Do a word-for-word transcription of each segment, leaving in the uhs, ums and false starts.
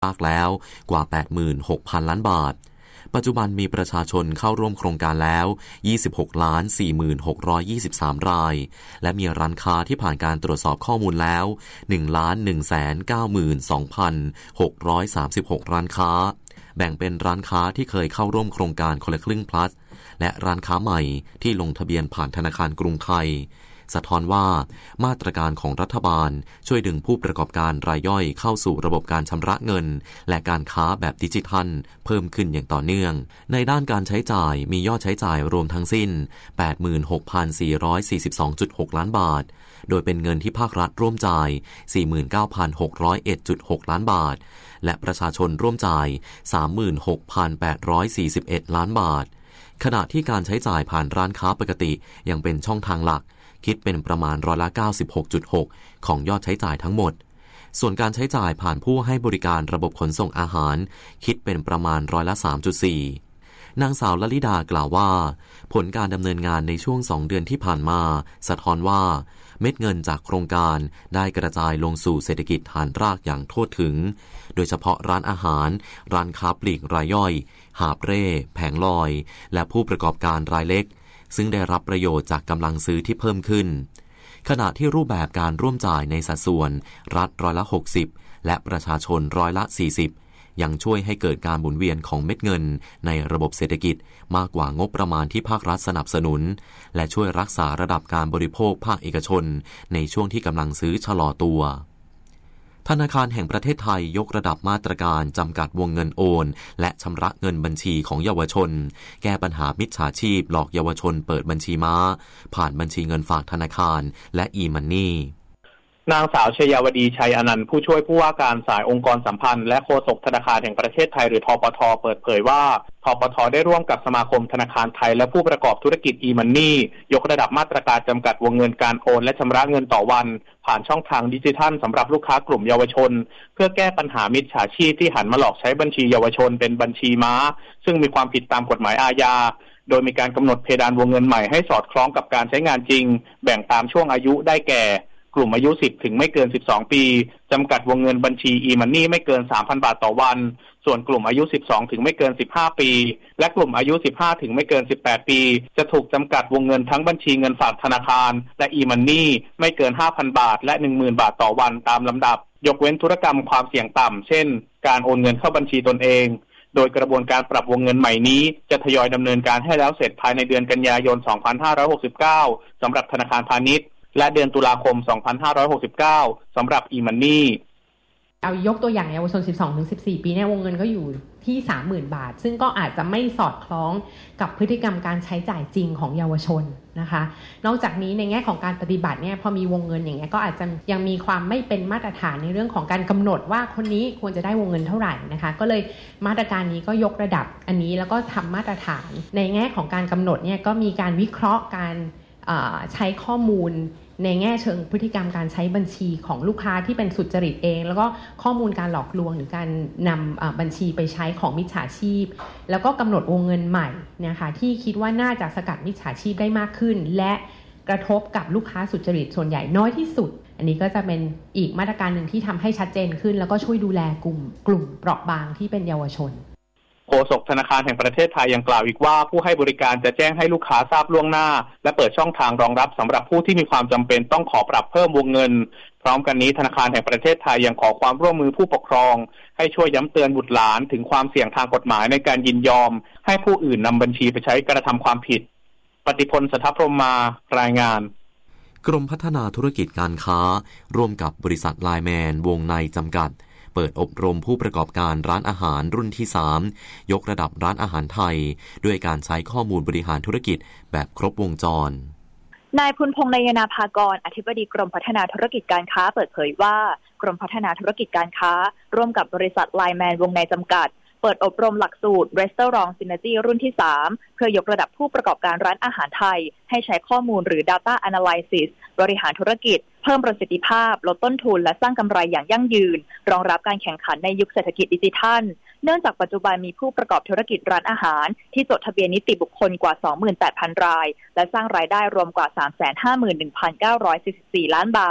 ภาคแล้วกว่า แปดหมื่นหกพัน ล้านบาทปัจจุบันมีประชาชนเข้าร่วมโครงการแล้ว ยี่สิบหกล้านสี่หมื่นหกร้อยยี่สิบสาม รายและมีร้านค้าที่ผ่านการตรวจสอบข้อมูลแล้ว หนึ่งล้านหนึ่งแสนเก้าหมื่นสองพันหกร้อยสามสิบหก ร้านค้าแบ่งเป็นร้านค้าที่เคยเข้าร่วมโครงการคนละครึ่ง plus และร้านค้าใหม่ที่ลงทะเบียนผ่านธนาคารกรุงไทยสะท้อนว่ามาตรการของรัฐบาลช่วยดึงผู้ประกอบการรายย่อยเข้าสู่ระบบการชำระเงินและการค้าแบบดิจิทัลเพิ่มขึ้นอย่างต่อเนื่องในด้านการใช้จ่ายมียอดใช้จ่ายรวมทั้งสิ้น แปดหมื่นหกพันสี่ร้อยสี่สิบสองจุดหก ล้านบาทโดยเป็นเงินที่ภาครัฐร่วมจ่าย สี่หมื่นเก้าพันหกร้อยเอ็ดจุดหก ล้านบาทและประชาชนร่วมจ่าย สามหมื่นหกพันแปดร้อยสี่สิบเอ็ด ล้านบาทขณะที่การใช้จ่ายผ่านร้านค้าปกติยังเป็นช่องทางหลักคิดเป็นประมาณร้อยละ เก้าสิบหกจุดหก ของยอดใช้จ่ายทั้งหมดส่วนการใช้จ่ายผ่านผู้ให้บริการระบบขนส่งอาหารคิดเป็นประมาณร้อยละ สามจุดสี่ นางสาวลลิดากล่าวว่าผลการดำเนินงานในช่วงสองเดือนที่ผ่านมาสะท้อนว่าเม็ดเงินจากโครงการได้กระจายลงสู่เศรษฐกิจฐานรากอย่างทั่วถึงโดยเฉพาะร้านอาหารร้านค้าปลีกรายย่อยหาบเร่แผงลอยและผู้ประกอบการรายเล็กซึ่งได้รับประโยชน์จากกำลังซื้อที่เพิ่มขึ้นขณะที่รูปแบบการร่วมจ่ายในสัดส่วนรัฐร้อยละหกสิบและประชาชนร้อยละสี่สิบยังช่วยให้เกิดการหมุนเวียนของเม็ดเงินในระบบเศรษฐกิจมากกว่างบประมาณที่ภาครัฐสนับสนุนและช่วยรักษาระดับการบริโภคภาคเอกชนในช่วงที่กำลังซื้อชะลอตัวธนาคารแห่งประเทศไทยยกระดับมาตรการจำกัดวงเงินโอนและชำระเงินบัญชีของเยาวชนแก้ปัญหามิจฉาชีพหลอกเยาวชนเปิดบัญชีม้าผ่านบัญชีเงินฝากธนาคารและ e-money นางสาวชยาวดีชัยอนันต์ผู้ช่วยผู้ว่าการสายองค์กรสัมพันธ์และโฆษกธนาคารแห่งประเทศไทยหรือธปท.เปิดเผยว่าธปท.ได้ร่วมกับสมาคมธนาคารไทยและผู้ประกอบธุรกิจ e-money ยกระดับมาตรการจำกัดวงเงินการโอนและชำระเงินต่อวันผ่านช่องทางดิจิทัลสำหรับลูกค้ากลุ่มเยาวชนเพื่อแก้ปัญหามิจฉาชีพที่หันมาหลอกใช้บัญชีเยาวชนเป็นบัญชีม้าซึ่งมีความผิดตามกฎหมายอาญาโดยมีการกำหนดเพดานวงเงินใหม่ให้สอดคล้องกับการใช้งานจริงแบ่งตามช่วงอายุได้แก่กลุ่มอายุสิบถึงไม่เกินสิบสองปีจำกัดวงเงินบัญชี e-money ไม่เกิน สามพัน บาทต่อวันส่วนกลุ่มอายุสิบสองถึงไม่เกินสิบห้าปีและกลุ่มอายุสิบห้าถึงไม่เกินสิบแปดปีจะถูกจำกัดวงเงินทั้งบัญชีเงินฝากธนาคารและ e-money ไม่เกิน ห้าพัน บาทและ หนึ่งหมื่น บาทต่อวันตามลำดับยกเว้นธุรกรรมความเสี่ยงต่ำเช่นการโอนเงินเข้าบัญชีตนเองโดยกระบวนการปรับวงเงินใหม่นี้จะทยอยดำเนินการให้แล้วเสร็จภายในเดือนกันยายนสองพันห้าร้อยหกสิบเก้าสำหรับธนาคารพาณิชย์และเดือนตุลาคมสองพันห้าร้อยหกสิบเก้าสำหรับ e-money เอายกตัวอย่างเยาวชน สิบสองถึงสิบสี่ ปีเนี่ยวงเงินก็อยู่ที่ สามหมื่น บาทซึ่งก็อาจจะไม่สอดคล้องกับพฤติกรรมการใช้จ่ายจริงของเยาวชนนะคะนอกจากนี้ในแง่ของการปฏิบัติเนี่ยพอมีวงเงินอย่างเงี้ยก็อาจจะยังมีความไม่เป็นมาตรฐานในเรื่องของการกำหนดว่าคนนี้ควรจะได้วงเงินเท่าไหร่นะคะก็เลยมาตรการนี้ก็ยกระดับอันนี้แล้วก็ทำมาตรฐานในแง่ของการกำหนดเนี่ยก็มีการวิเคราะห์การใช้ข้อมูลในแง่เชิงพฤติกรรมการใช้บัญชีของลูกค้าที่เป็นสุจริตเองแล้วก็ข้อมูลการหลอกลวงหรือการนำบัญชีไปใช้ของมิจฉาชีพแล้วก็กำหนดวงเงินใหม่นะคะที่คิดว่าน่าจะสกัดมิจฉาชีพได้มากขึ้นและกระทบกับลูกค้าสุจริตส่วนใหญ่น้อยที่สุดอันนี้ก็จะเป็นอีกมาตรการหนึ่งที่ทำให้ชัดเจนขึ้นแล้วก็ช่วยดูแลกลุ่มกลุ่มเปราะบางที่เป็นเยาวชนโฆษกธนาคารแห่งประเทศไทยยังกล่าวอีกว่าผู้ให้บริการจะแจ้งให้ลูกค้าทราบล่วงหน้าและเปิดช่องทางรองรับสำหรับผู้ที่มีความจำเป็นต้องขอปรับเพิ่มวงเงินพร้อมกันนี้ธนาคารแห่งประเทศไทยยังขอความร่วมมือผู้ปกครองให้ช่วยย้ำเตือนบุตรหลานถึงความเสี่ยงทางกฎหมายในการยินยอมให้ผู้อื่นนำบัญชีไปใช้กระทำความผิดปฏิพล สัทธพรหมารายงานกรมพัฒนาธุรกิจการค้าร่วมกับบริษัทไลน์แมนวงในจำกัดเปิดอบรมผู้ประกอบการร้านอาหารรุ่นที่สามยกระดับร้านอาหารไทยด้วยการใช้ข้อมูลบริหารธุรกิจแบบครบวงจรนายพุนพงษ์นายนาภากรอธิบดีกรมพัฒนาธุรกิจการค้าเปิดเผยว่ากรมพัฒนาธุรกิจการค้าร่วมกับบริษัทไลน์แมนวงในจำกัดเปิดอบรมหลักสูตร Restaurant Synergy รุ่นที่สามเพื่อยกระดับผู้ประกอบการร้านอาหารไทยให้ใช้ข้อมูลหรือ Data Analysis บริหารธุรกิจเพิ่มประสิทธิภาพลดต้นทุนและสร้างกำไรอย่างยั่งยืนรองรับการแข่งขันในยุคเศรษฐกิจดิจิทัลเนื่องจากปัจจุบันมีผู้ประกอบธุรกิจร้านอาหารที่จดทะเบียนนิติบุคคลกว่า สองหมื่นแปดพัน รายและสร้างรายได้รวมกว่า สามแสนห้าหมื่นหนึ่งพันเก้าร้อยสี่สิบสี่ ล้านบาท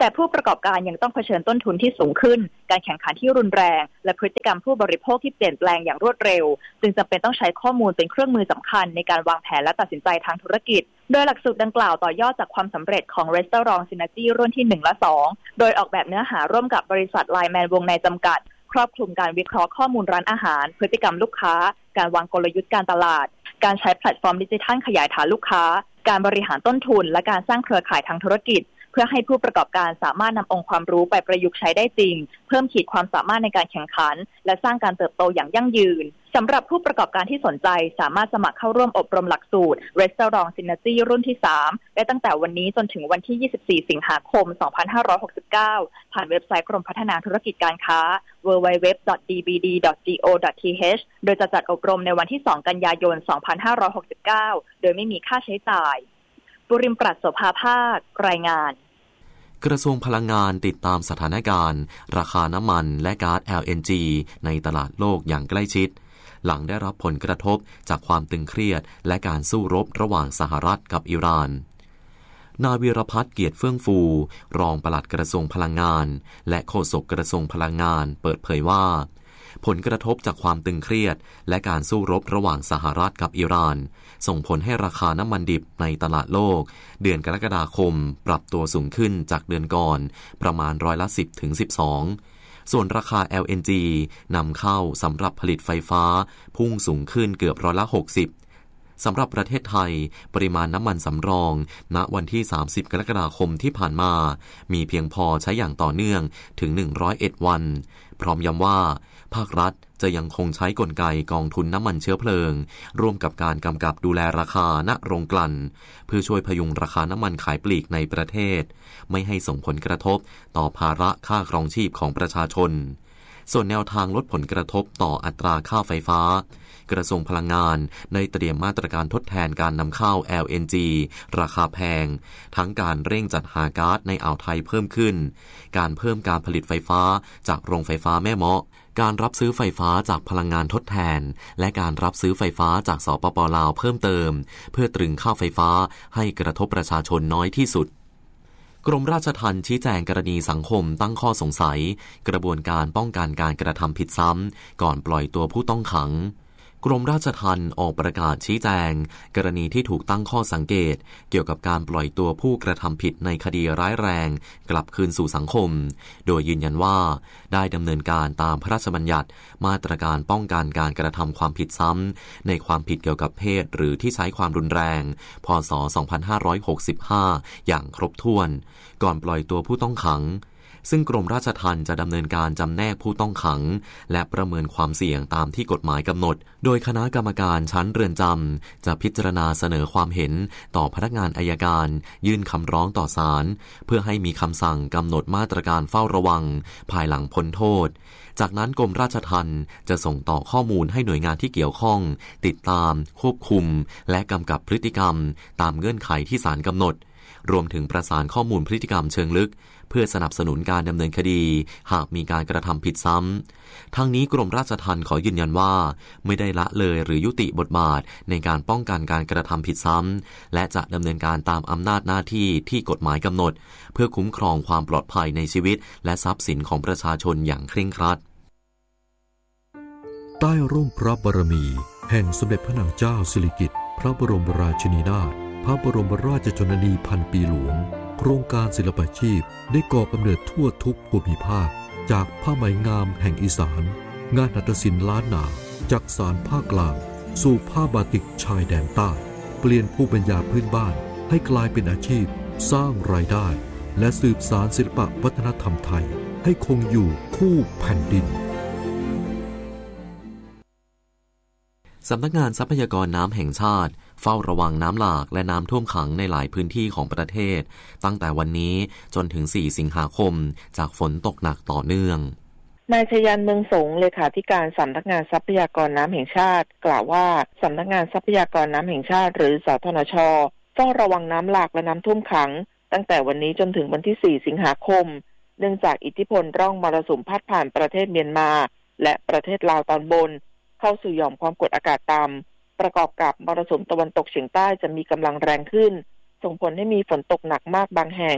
แต่ผู้ประกอบการยังต้องเผชิญต้นทุนที่สูงขึ้นการแข่งขันที่รุนแรงและพฤติกรรมผู้บริโภคที่เปลี่ยนแปลงอย่างรวดเร็วจึงจำเป็นต้องใช้ข้อมูลเป็นเครื่องมือสำคัญในการวางแผนและตัดสินใจทางธุรกิจโดยหลักสูตรดังกล่าวต่อยอดจากความสำเร็จของ Restaurant Synergy รุ่นที่หนึ่งและสองโดยออกแบบเนื้อหาร่วมกับบริษัท ไลน์ แมน วงในจำกัดครอบคลุมการวิเคราะห์ข้อมูลร้านอาหารพฤติกรรมลูกค้าการวางกลยุทธ์การตลาดการใช้แพลตฟอร์มดิจิทัลขยายฐานลูกค้าการบริหารต้นทุนและการสร้างเครือข่ายทางธุรกิจเพื่อให้ผู้ประกอบการสามารถนำองค์ความรู้ไปประยุกต์ใช้ได้จริงเพิ่มขีดความสามารถในการแข่งขันและสร้างการเติบโตอย่างยั่งยืนสำหรับผู้ประกอบการที่สนใจสามารถสมัครเข้าร่วมอบรมหลักสูตร Restaurant Synergy รุ่นที่สามได้ตั้งแต่วันนี้จนถึงวันที่ยี่สิบสี่สิงหาคมสองพันห้าร้อยหกสิบเก้าผ่านเว็บไซต์กรมพัฒนาธุรกิจการค้า ดับเบิลยู ดับเบิลยู ดับเบิลยู ดอท ดี บี ดี ดอท จี โอ ดอท ที เอช โดยจะจัดอบรมในวันที่สองกันยายนสองพันห้าร้อยหกสิบเก้าโดยไม่มีค่าใช้จ่ายบุริมปรัชโสภาภาครายงานกระทรวงพลังงานติดตามสถานการณ์ราคาน้ำมันและก๊าซ แอล เอ็น จี ในตลาดโลกอย่างใกล้ชิดหลังได้รับผลกระทบจากความตึงเครียดและการสู้รบระหว่างสหรัฐกับอิหร่านนายวีรพัฒน์เกียรติเฟื่องฟูรองปลัดกระทรวงพลังงานและโฆษกกระทรวงพลังงานเปิดเผยว่าผลกระทบจากความตึงเครียดและการสู้รบระหว่างสหรัฐกับอิหร่านส่งผลให้ราคาน้ำมันดิบในตลาดโลกเดือนกรกฎาคมปรับตัวสูงขึ้นจากเดือนก่อนประมาณร้อยละ สิบถึงสิบสอง ส่วนราคา แอล เอ็น จี นำเข้าสำหรับผลิตไฟฟ้าพุ่งสูงขึ้นเกือบร้อยละ หกสิบสำหรับประเทศไทยปริมาณน้ำมันสำรองณวันที่สามสิบกรกฎาคมที่ผ่านมามีเพียงพอใช้อย่างต่อเนื่องถึงหนึ่งร้อยเอ็ดวันพร้อมย้ำว่าภาครัฐจะยังคงใช้กลไกกองทุนน้ำมันเชื้อเพลิงร่วมกับการกำกับดูแลราคาณโรงกลั่นเพื่อช่วยพยุงราคาน้ำมันขายปลีกในประเทศไม่ให้ส่งผลกระทบต่อภาระค่าครองชีพของประชาชนส่วนแนวทางลดผลกระทบต่ออัตราค่าไฟฟ้ากระทรวงพลังงานได้เตรียมมาตรการทดแทนการนำเข้า แอล เอ็น จี ราคาแพงทั้งการเร่งจัดหาก๊าซในอ่าวไทยเพิ่มขึ้นการเพิ่มการผลิตไฟฟ้าจากโรงไฟฟ้าแม่เมาะการรับซื้อไฟฟ้าจากพลังงานทดแทนและการรับซื้อไฟฟ้าจากสปป.ลาวเพิ่มเติมเพื่อตรึงค่าไฟฟ้าให้กระทบประชาชนน้อยที่สุดกรมราชทัณฑ์ชี้แจงกรณีสังคมตั้งข้อสงสัยกระบวนการป้องกันการกระทำผิดซ้ำก่อนปล่อยตัวผู้ต้องขังกรมราชทัณฑ์ออกประกาศชี้แจงกรณีที่ถูกตั้งข้อสังเกตเกี่ยวกับการปล่อยตัวผู้กระทำผิดในคดีร้ายแรงกลับคืนสู่สังคมโดยยืนยันว่าได้ดำเนินการตามพระราชบัญญัติมาตรการป้องกันการกระทำความผิดซ้ำในความผิดเกี่ยวกับเพศหรือที่ใช้ความรุนแรงพ.ศ. สองพันห้าร้อยหกสิบห้าอย่างครบถ้วนก่อนปล่อยตัวผู้ต้องขังซึ่งกรมราชทัณฑ์จะดำเนินการจำแนกผู้ต้องขังและประเมินความเสี่ยงตามที่กฎหมายกำหนดโดยคณะกรรมการชั้นเรือนจำจะพิจารณาเสนอความเห็นต่อพนักงานอัยการยื่นคำร้องต่อศาลเพื่อให้มีคำสั่งกำหนดมาตรการเฝ้าระวังภายหลังพ้นโทษจากนั้นกรมราชทัณฑ์จะส่งต่อข้อมูลให้หน่วยงานที่เกี่ยวข้องติดตามควบคุมและกำกับพฤติกรรมตามเงื่อนไขที่ศาลกำหนดรวมถึงประสานข้อมูลพฤติกรรมเชิงลึกเพื่อสนับสนุนการดำเนินคดีหากมีการกระทำผิดซ้ำทั้งนี้กรมราชทัณฑ์ขอยืนยันว่าไม่ได้ละเลยหรือยุติบทบาทในการป้องกันการกระทำผิดซ้ำและจะดำเนินการตามอำนาจหน้าที่ที่กฎหมายกำหนดเพื่อคุ้มครองความปลอดภัยในชีวิตและทรัพย์สินของประชาชนอย่างเคร่งครัดใต้ร่มพระบารมีแห่งสมเด็จพระนางเจ้าสิริกิติ์พระบรมราชินีนาถพระบรมราชชนนีพันปีหลวงโครงการศิลปาชีพได้ก่อกำเนิดทั่วทุกภูมิภาคจากผ้าไหมงามแห่งอีสานงานหัตถศิลป์ล้านนาจากสานภาคกลางสู่ผ้าบาติกชายแดนใต้เปลี่ยนภูมิปัญญาพื้นบ้านให้กลายเป็นอาชีพสร้างรายได้และสืบสานศิลปวัฒนธรรมไทยให้คงอยู่คู่แผ่นดินสำนักงานทรัพยากรน้ำแห่งชาติเฝ้าระวังน้ำหลากและน้ำท่วมขังในหลายพื้นที่ของประเทศตั้งแต่วันนี้จนถึงสี่สิงหาคมจากฝนตกหนักต่อเนื่องนายชยันเมืองสงเลขาธิการสำนักงานทรัพยากรน้ำแห่งชาติกล่าวว่าสำนักงานทรัพยากรน้ำแห่งชาติหรือสทนช.เฝ้าระวังน้ำหลากและน้ำท่วมขังตั้งแต่วันนี้จนถึงวันที่สี่สิงหาคมเนื่องจากอิทธิพลร่องมรสุมพัดผ่านประเทศเมียนมาและประเทศลาวตอนบนเข้าสู่หย่อมความกดอากาศต่ำประกอบกับมรสุมตะวันตกเฉียงใต้จะมีกำลังแรงขึ้นส่งผลให้มีฝนตกหนักมากบางแห่ง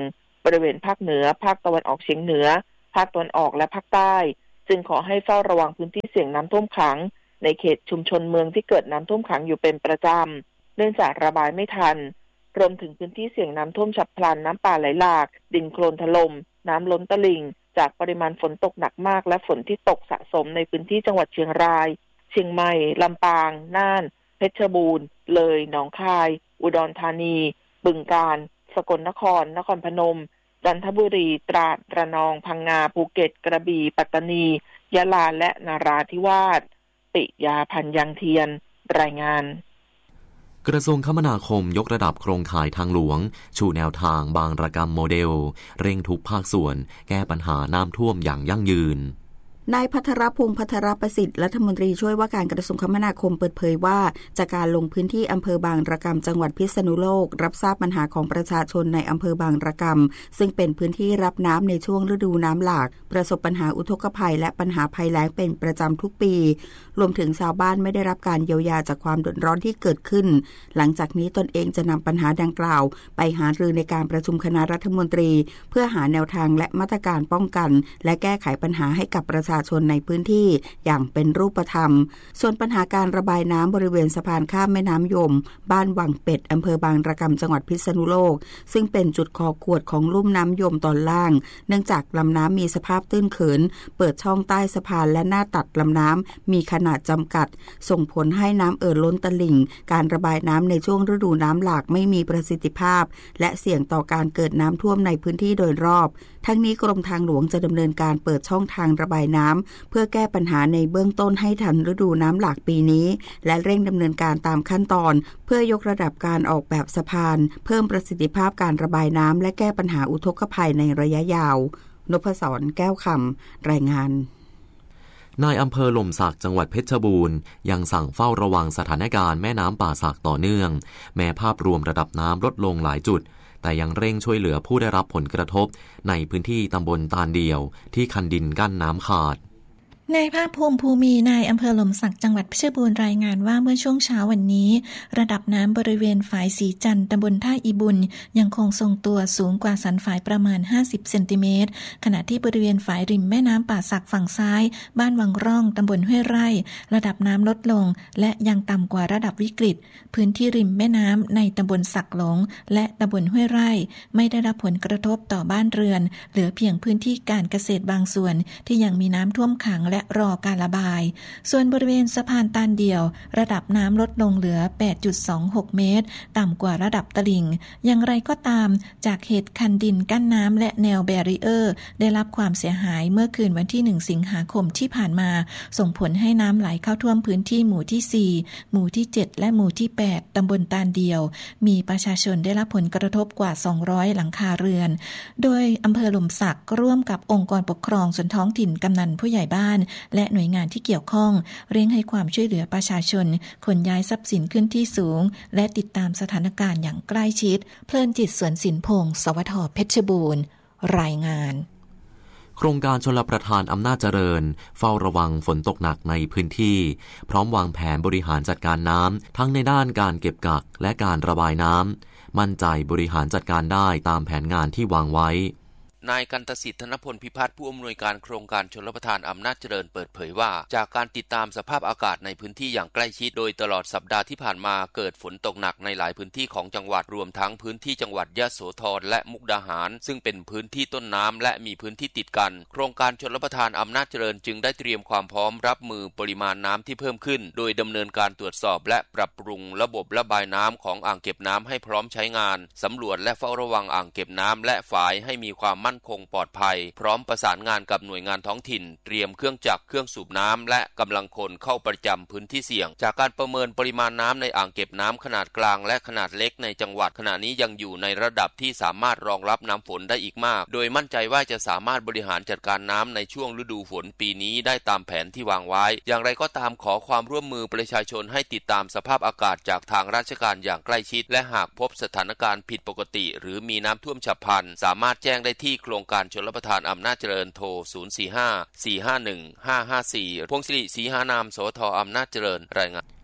บริเวณภาคเหนือภาคตะวันออกเฉียงเหนือภาคตะวันออกและภาคใต้จึงขอให้เฝ้าระวังพื้นที่เสี่ยงน้ำท่วมขังในเขตชุมชนเมืองที่เกิดน้ำท่วมขังอยู่เป็นประจำเนื่องจากระบายไม่ทันรวมถึงพื้นที่เสี่ยงน้ำท่วมฉับพลันน้ำป่าไหลหลากดินโคลนถล่มน้ำล้นตลิ่งจากปริมาณฝนตกหนักมากและฝนที่ตกสะสมในพื้นที่จังหวัดเชียงรายเชียงใหม่ลำปางน่านเพชรบูรณ์เลยหนองคายอุดรธานีบึงกาฬสกลนครนครพนมจันทบุรีตราดระนองพังงาภูเก็ตกระบี่ปัตตานียะลาและนราธิวาสปิยาพันธ์ยังเทียนรายงานกระทรวงคมนาคมยกระดับโครงข่ายทางหลวงชูแนวทางบางระกำโมเดลเร่งทุกภาคส่วนแก้ปัญหาน้ำท่วมอย่างยั่งยืนนายภัทรพงษ์ภัทรประสิทธิ์รัฐมนตรีช่วยว่าการกระทรวงคมนาคมเปิดเผยว่าจากการลงพื้นที่อำเภอบางระกำจังหวัดพิษณุโลกรับทราบปัญหาของประชาชนในอำเภอบางระกำซึ่งเป็นพื้นที่รับน้ำในช่วงฤดูน้ำหลากประสบปัญหาอุทกภัยและปัญหาภัยแล้งเป็นประจำทุกปีรวมถึงชาวบ้านไม่ได้รับการเยียวยาจากความเดือดร้อนที่เกิดขึ้นหลังจากนี้ตนเองจะนำปัญหาดังกล่าวไปหารือในการประชุมคณะรัฐมนตรีเพื่อหาแนวทางและมาตรการป้องกันและแก้ไขปัญหาให้กับประชาชนในพื้นที่อย่างเป็นรูปธรรมส่วนปัญหาการระบายน้ำบริเวณสะพานข้ามแม่น้ำยมบ้านวังเป็ดอำเภอบางระกำจังหวัดพิษณุโลกซึ่งเป็นจุดคอขวดของลุ่มน้ำยมตอนล่างเนื่องจากลำน้ำมีสภาพตื้นเขินเปิดช่องใต้สะพานและหน้าตัดลำน้ำมีขนาดจำกัดส่งผลให้น้ำเอ่อล้นตลิ่งการระบายน้ำในช่วงฤดูน้ำหลากไม่มีประสิทธิภาพและเสี่ยงต่อการเกิดน้ำท่วมในพื้นที่โดยรอบทั้งนี้กรมทางหลวงจะดำเนินการเปิดช่องทางระบายน้ำเพื่อแก้ปัญหาในเบื้องต้นให้ทันฤดูน้ำหลากปีนี้และเร่งดำเนินการตามขั้นตอนเพื่อยกระดับการออกแบบสะพานเพิ่มประสิทธิภาพการระบายน้ำและแก้ปัญหาอุทกภัยในระยะยาวนพศรแก้วคำรายงานนายอำเภอหล่มสักจังหวัดเพชรบูรณ์ยังสั่งเฝ้าระวังสถานการณ์แม่น้ำป่าสักต่อเนื่องแม้ภาพรวมระดับน้ำลดลงหลายจุดแต่ยังเร่งช่วยเหลือผู้ได้รับผลกระทบในพื้นที่ตำบลตาลเดียวที่คันดินกั้นน้ำขาดนายภาคภูมิภูมีนายอำเภอหล่มสักจังหวัดเพชรบูรณ์รายงานว่าเมื่อช่วงเช้าวันนี้ระดับน้ำบริเวณฝายสีจันทร์ตำบลท่าอีบุญยังคงทรงตัวสูงกว่าสันฝายประมาณห้าสิบเซนติเมตรขณะที่บริเวณฝายริมแม่น้ำป่าสักฝั่งซ้ายบ้านวังร่องตำบลห้วยไร่ระดับน้ำลดลงและยังต่ำกว่าระดับวิกฤตพื้นที่ริมแม่น้ำในตำบลสักหลงและตำบลห้วยไร่ไม่ได้รับผลกระทบต่อบ้านเรือนเหลือเพียงพื้นที่การเกษตรบางส่วนที่ยังมีน้ำท่วมขังและรอการระบายส่วนบริเวณสะพานตาลเดียวระดับน้ำลดลงเหลือ แปดจุดสองหก เมตรต่ำกว่าระดับตลิ่งอย่างไรก็ตามจากเหตุคันดินกั้นน้ำและแนวแบรีเออร์ได้รับความเสียหายเมื่อคืนวันที่หนึ่งสิงหาคมที่ผ่านมาส่งผลให้น้ำไหลเข้าท่วมพื้นที่หมู่ที่สี่หมู่ที่เจ็ดและหมู่ที่แปดตำบลตาลเดียวมีประชาชนได้รับผลกระทบกว่าสองร้อยหลังคาเรือนโดยอำเภอหล่มสักร่วมกับองค์กรปกครองส่วนท้องถิ่นกำนันผู้ใหญ่บ้านและหน่วยงานที่เกี่ยวข้องเร่งให้ความช่วยเหลือประชาชนขนย้ายทรัพย์สินขึ้นที่สูงและติดตามสถานการณ์อย่างใกล้ชิดเพลินจิตสวนสินพงศ์สวทเพชรบูรณ์รายงานโครงการชลประทานอำนาจเจริญเฝ้าระวังฝนตกหนักในพื้นที่พร้อมวางแผนบริหารจัดการน้ำทั้งในด้านการเก็บกักและการระบายน้ำมั่นใจบริหารจัดการได้ตามแผนงานที่วางไว้นายกันตสิทธิ์ธนพลพิพัฒน์ผู้อำนวยการโครงการชลประทานอำนาจเจริญเปิดเผยว่าจากการติดตามสภาพอากาศในพื้นที่อย่างใกล้ชิดโดยตลอดสัปดาห์ที่ผ่านมาเกิดฝนตกหนักในหลายพื้นที่ของจังหวัดรวมทั้งพื้นที่จังหวัดยะโสธรและมุกดาหารซึ่งเป็นพื้นที่ต้นน้ำและมีพื้นที่ติดกันโครงการชลประทานอำนาจเจริญจึงได้เตรียมความพร้อมรับมือปริมาณน้ำที่เพิ่มขึ้นโดยดำเนินการตรวจสอบและปรับปรุงระบบระบายน้ำของอ่างเก็บน้ำให้พร้อมใช้งานสำรวจและเฝ้าระวังอ่างเก็บน้ำและฝายให้มีความมั่นคงปลอดภัยพร้อมประสานงานกับหน่วยงานท้องถิ่นเตรียมเครื่องจักรเครื่องสูบน้ำและกำลังคนเข้าประจำพื้นที่เสี่ยงจากการประเมินปริมาณน้ำในอ่างเก็บน้ำขนาดกลางและขนาดเล็กในจังหวัดขณะนี้ยังอยู่ในระดับที่สามารถรองรับน้ำฝนได้อีกมากโดยมั่นใจว่าจะสามารถบริหารจัดการน้ำในช่วงฤดูฝนปีนี้ได้ตามแผนที่วางไว้อย่างไรก็ตามขอความร่วมมือประชาชนให้ติดตามสภาพอากาศจากทางราชการอย่างใกล้ชิดและหากพบสถานการณ์ผิดปกติหรือมีน้ำท่วมฉับพลันสามารถแจ้งได้ที่โครงการชลประทานอำนาจเจริญโทรศูนย์ สี่ ห้า สี่ ห้า หนึ่ง ห้า ห้า สี่ พงศิริศรีหานามสทอำนาจเจริญรายงาน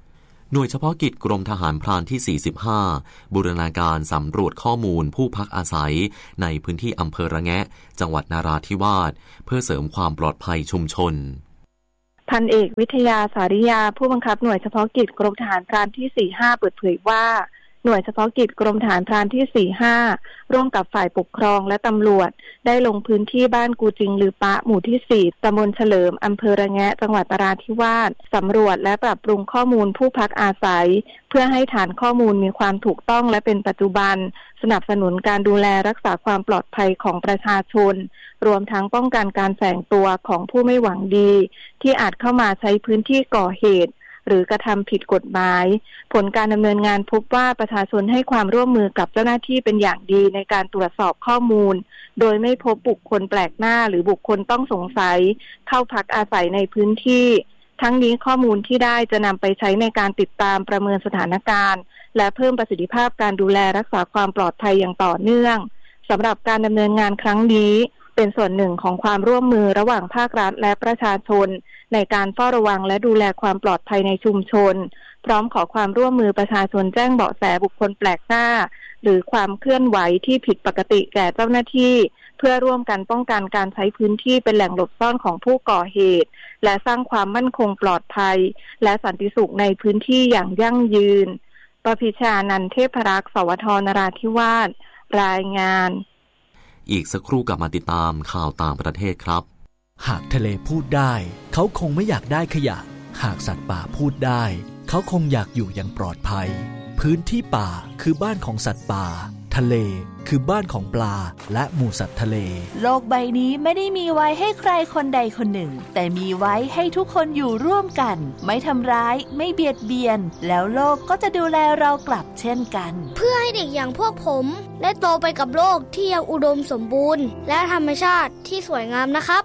หน่วยเฉพาะกิจกรมทหารพรานที่ สี่สิบห้า บูรณาการสำรวจข้อมูลผู้พักอาศัยในพื้นที่อำเภอระแงะจังหวัดนราธิวาสเพื่อเสริมความปลอดภัยชุมชนพันเอกวิทยาสาริยาผู้บังคับหน่วยเฉพาะกิจกรมทหารพรานที่ สี่สิบห้า เปิดเผยว่าหน่วยเฉพาะกิจกรมทหารพรานที่ สี่สิบห้า ร่วมกับฝ่ายปกครองและตำรวจได้ลงพื้นที่บ้านกูจิงลือปะหมู่ที่ สี่ ตำบลเฉลิมอำเภอระแงะจังหวัดนราธิวาสสำรวจและปรับปรุงข้อมูลผู้พักอาศัยเพื่อให้ฐานข้อมูลมีความถูกต้องและเป็นปัจจุบันสนับสนุนการดูแลรักษาความปลอดภัยของประชาชนรวมทั้งป้องกันการแฝงตัวของผู้ไม่หวังดีที่อาจเข้ามาใช้พื้นที่ก่อเหตุหรือกระทำผิดกฎหมายผลการดำเนินงานพบว่าประชาชนให้ความร่วมมือกับเจ้าหน้าที่เป็นอย่างดีในการตรวจสอบข้อมูลโดยไม่พบบุคคลแปลกหน้าหรือบุคคลต้องสงสัยเข้าพักอาศัยในพื้นที่ทั้งนี้ข้อมูลที่ได้จะนำไปใช้ในการติดตามประเมินสถานการณ์และเพิ่มประสิทธิภาพการดูแลรักษาความปลอดภัยอย่างต่อเนื่องสำหรับการดำเนินงานครั้งนี้เป็นส่วนหนึ่งของความร่วมมือระหว่างภาครัฐและประชาชนในการเฝ้าระวังและดูแลความปลอดภัยในชุมชนพร้อมขอความร่วมมือประชาชนแจ้งเบาะแสบุคคลแปลกหน้าหรือความเคลื่อนไหวที่ผิดปกติแก่เจ้าหน้าที่เพื่อร่วมกันป้องกันการใช้พื้นที่เป็นแหล่งหลบซ่อนของผู้ก่อเหตุและสร้างความมั่นคงปลอดภัยและสันติสุขในพื้นที่อย่างยั่งยืนประภิชานันท์เทพรักษ์สวทนราธิวาสรายงานอีกสักครู่กลับมาติดตามข่าวต่างประเทศครับหากทะเลพูดได้เขาคงไม่อยากได้ขยะหากสัตว์ป่าพูดได้เขาคงอยากอยู่อย่างปลอดภัยพื้นที่ป่าคือบ้านของสัตว์ป่าทะเลคือบ้านของปลาและหมู่สัตว์ทะเลโลกใบนี้ไม่ได้มีไว้ให้ใครคนใดคนหนึ่งแต่มีไว้ให้ทุกคนอยู่ร่วมกันไม่ทำร้ายไม่เบียดเบียนแล้วโลกก็จะดูแลเรากลับเช่นกันเพื่อให้เด็กอย่างพวกผมได้โตไปกับโลกที่ยังอุดมสมบูรณ์และธรรมชาติที่สวยงามนะครับ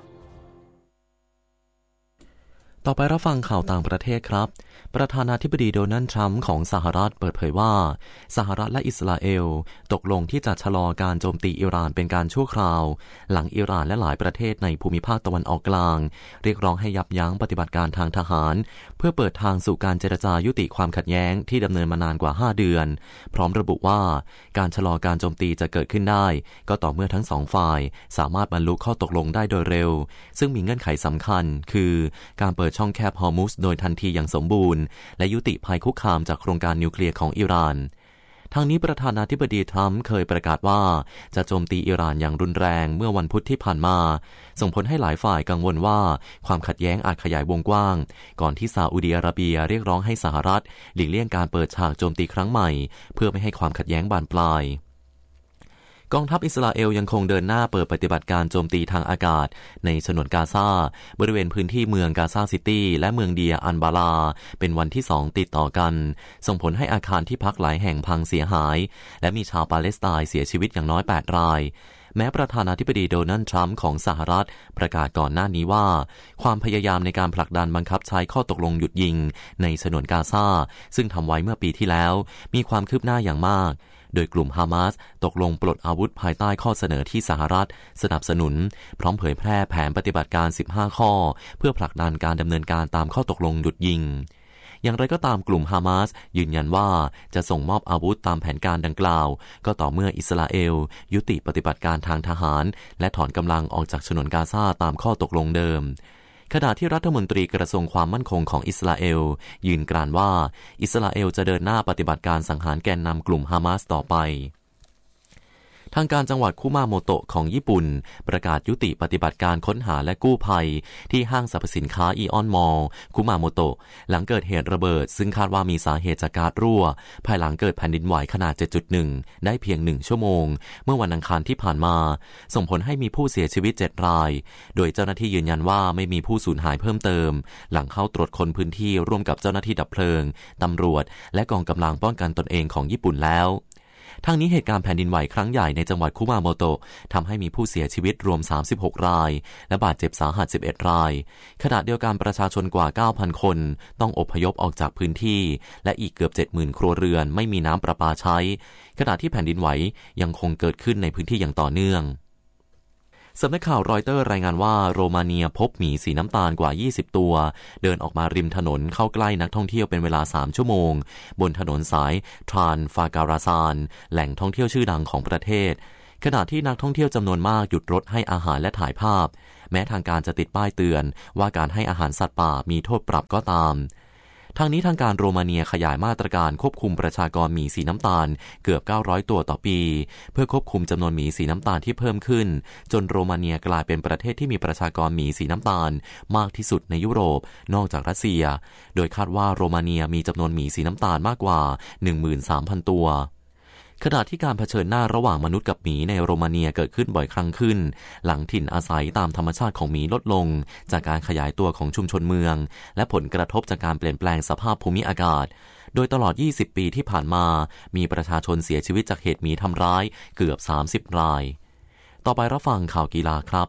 ต่อไปรับฟังข่าวต่างประเทศครับประธานาธิบดีโดนัลด์ทรัมป์ของสหรัฐเปิดเผยว่าสหรัฐและอิสราเอลตกลงที่จะชะลอการโจมตีอิหร่านเป็นการชั่วคราวหลังอิหร่านและหลายประเทศในภูมิภาคตะวันออกกลางเรียกร้องให้ยับยั้งปฏิบัติการทางทหารเพื่อเปิดทางสู่การเจรจายุติความขัดแย้งที่ดำเนินมานานกว่าห้าเดือนพร้อมระบุว่าการชะลอการโจมตีจะเกิดขึ้นได้ก็ต่อเมื่อทั้งสองฝ่ายสามารถบรรลุข้อตกลงได้โดยเร็วซึ่งมีเงื่อนไขสำคัญคือการเปิดช่องแคบฮอร์มุซโดยทันทีอย่างสมบูรณ์และยุติภัยคุกคามจากโครงการนิวเคลียร์ของอิหร่านทางนี้ประธานาธิบดีทรัมป์เคยประกาศว่าจะโจมตีอิหร่านอย่างรุนแรงเมื่อวันพุธที่ผ่านมาส่งผลให้หลายฝ่ายกังวลว่าความขัดแย้งอาจขยายวงกว้างก่อนที่ซาอุดิอาระเบียเรียกร้องให้สหรัฐหลีกเลี่ยงการเปิดฉากโจมตีครั้งใหม่เพื่อไม่ให้ความขัดแย้งบานปลายกองทัพอิสราเอลยังคงเดินหน้าเปิดปฏิบัติการโจมตีทางอากาศในฉนวนกาซาบริเวณพื้นที่เมืองกาซาซิตี้และเมืองเดียอันบาลาเป็นวันที่สองติดต่อกันส่งผลให้อาคารที่พักหลายแห่งพังเสียหายและมีชาวปาเลสไตน์เสียชีวิตอย่างน้อยแปดรายแม้ประธานาธิบดีโดนัลด์ทรัมป์ของสหรัฐประกาศก่อนหน้านี้ว่าความพยายามในการผลักดันบังคับใช้ข้อตกลงหยุดยิงในฉนวนกาซาซึ่งทำไว้เมื่อปีที่แล้วมีความคืบหน้าอย่างมากโดยกลุ่มฮามาสตกลงปลดอาวุธภายใต้ข้อเสนอที่สหรัฐสนับสนุนพร้อมเผยแพร่แผนปฏิบัติการสิบห้าข้อเพื่อผลักดันการดำเนินการตามข้อตกลงหยุดยิงอย่างไรก็ตามกลุ่มฮามาสยืนยันว่าจะส่งมอบอาวุธตามแผนการดังกล่าวก็ต่อเมื่ออิสราเอลยุติปฏิบัติการทางทหารและถอนกำลังออกจากฉนวนกาซาตามข้อตกลงเดิมขณะที่รัฐมนตรีกระทรวงความมั่นคงของอิสราเอลยืนกรานว่าอิสราเอลจะเดินหน้าปฏิบัติการสังหารแกนนำกลุ่มฮามาสต่อไปทางการจังหวัดคุมาโมโตะของญี่ปุ่นประกาศยุติปฏิบัติการค้นหาและกู้ภัยที่ห้างสรรพสินค้าอีออนมอลล์คุมาโมโตะหลังเกิดเหตุระเบิดซึ่งคาดว่ามีสาเหตุจากก๊าซรั่วภายหลังเกิดแผ่นดินไหวขนาด เจ็ดจุดหนึ่ง ได้เพียงหนึ่งชั่วโมงเมื่อวันอังคารที่ผ่านมาส่งผลให้มีผู้เสียชีวิตเจ็ดรายโดยเจ้าหน้าที่ยืนยันว่าไม่มีผู้สูญหายเพิ่มเติมหลังเข้าตรวจค้นพื้นที่ร่วมกับเจ้าหน้าที่ดับเพลิงตำรวจและกองกำลังป้องกันตนเองของญี่ปุ่นแล้วทางนี้เหตุการณ์แผ่นดินไหวครั้งใหญ่ในจังหวัดคุมาโมโตะทำให้มีผู้เสียชีวิตรวมสามสิบหกรายและบาดเจ็บสาหัสสิบเอ็ดรายขณะเดียวกันประชาชนกว่า เก้าพัน คนต้องอพยพออกจากพื้นที่และอีกเกือบ เจ็ดหมื่น ครัวเรือนไม่มีน้ำประปาใช้ขณะที่แผ่นดินไหวยังคงเกิดขึ้นในพื้นที่อย่างต่อเนื่องสำนักข่าวรอยเตอร์รายงานว่าโรมาเนียพบหมีสีน้ำตาลกว่ายี่สิบตัวเดินออกมาริมถนนเข้าใกล้นักท่องเที่ยวเป็นเวลาสามชั่วโมงบนถนนสายทรานฟาการาซานแหล่งท่องเที่ยวชื่อดังของประเทศขณะที่นักท่องเที่ยวจำนวนมากหยุดรถให้อาหารและถ่ายภาพแม้ทางการจะติดป้ายเตือนว่าการให้อาหารสัตว์ป่ามีโทษปรับก็ตามทางนี้ทางการโรมาเนียขยายมาตรการควบคุมประชากรหมีสีน้ำตาลเกือบเก้าร้อยตัวต่อปีเพื่อควบคุมจำนวนหมีสีน้ำตาลที่เพิ่มขึ้นจนโรมาเนียกลายเป็นประเทศที่มีประชากรหมีสีน้ำตาลมากที่สุดในยุโรปนอกจากรัสเซียโดยคาดว่าโรมาเนียมีจำนวนหมีสีน้ำตาลมากกว่า หนึ่งหมื่นสามพัน ตัวขณะที่การเผชิญหน้าระหว่างมนุษย์กับหมีในโรมาเนียเกิดขึ้นบ่อยครั้งขึ้นหลังถิ่นอาศัยตามธรรมชาติของหมีลดลงจากการขยายตัวของชุมชนเมืองและผลกระทบจากการเปลี่ยนแปลงสภาพภูมิอากาศโดยตลอดยี่สิบปีที่ผ่านมามีประชาชนเสียชีวิตจากเหตุหมีทำร้ายเกือบสามสิบรายต่อไปรับฟังข่าวกีฬาครับ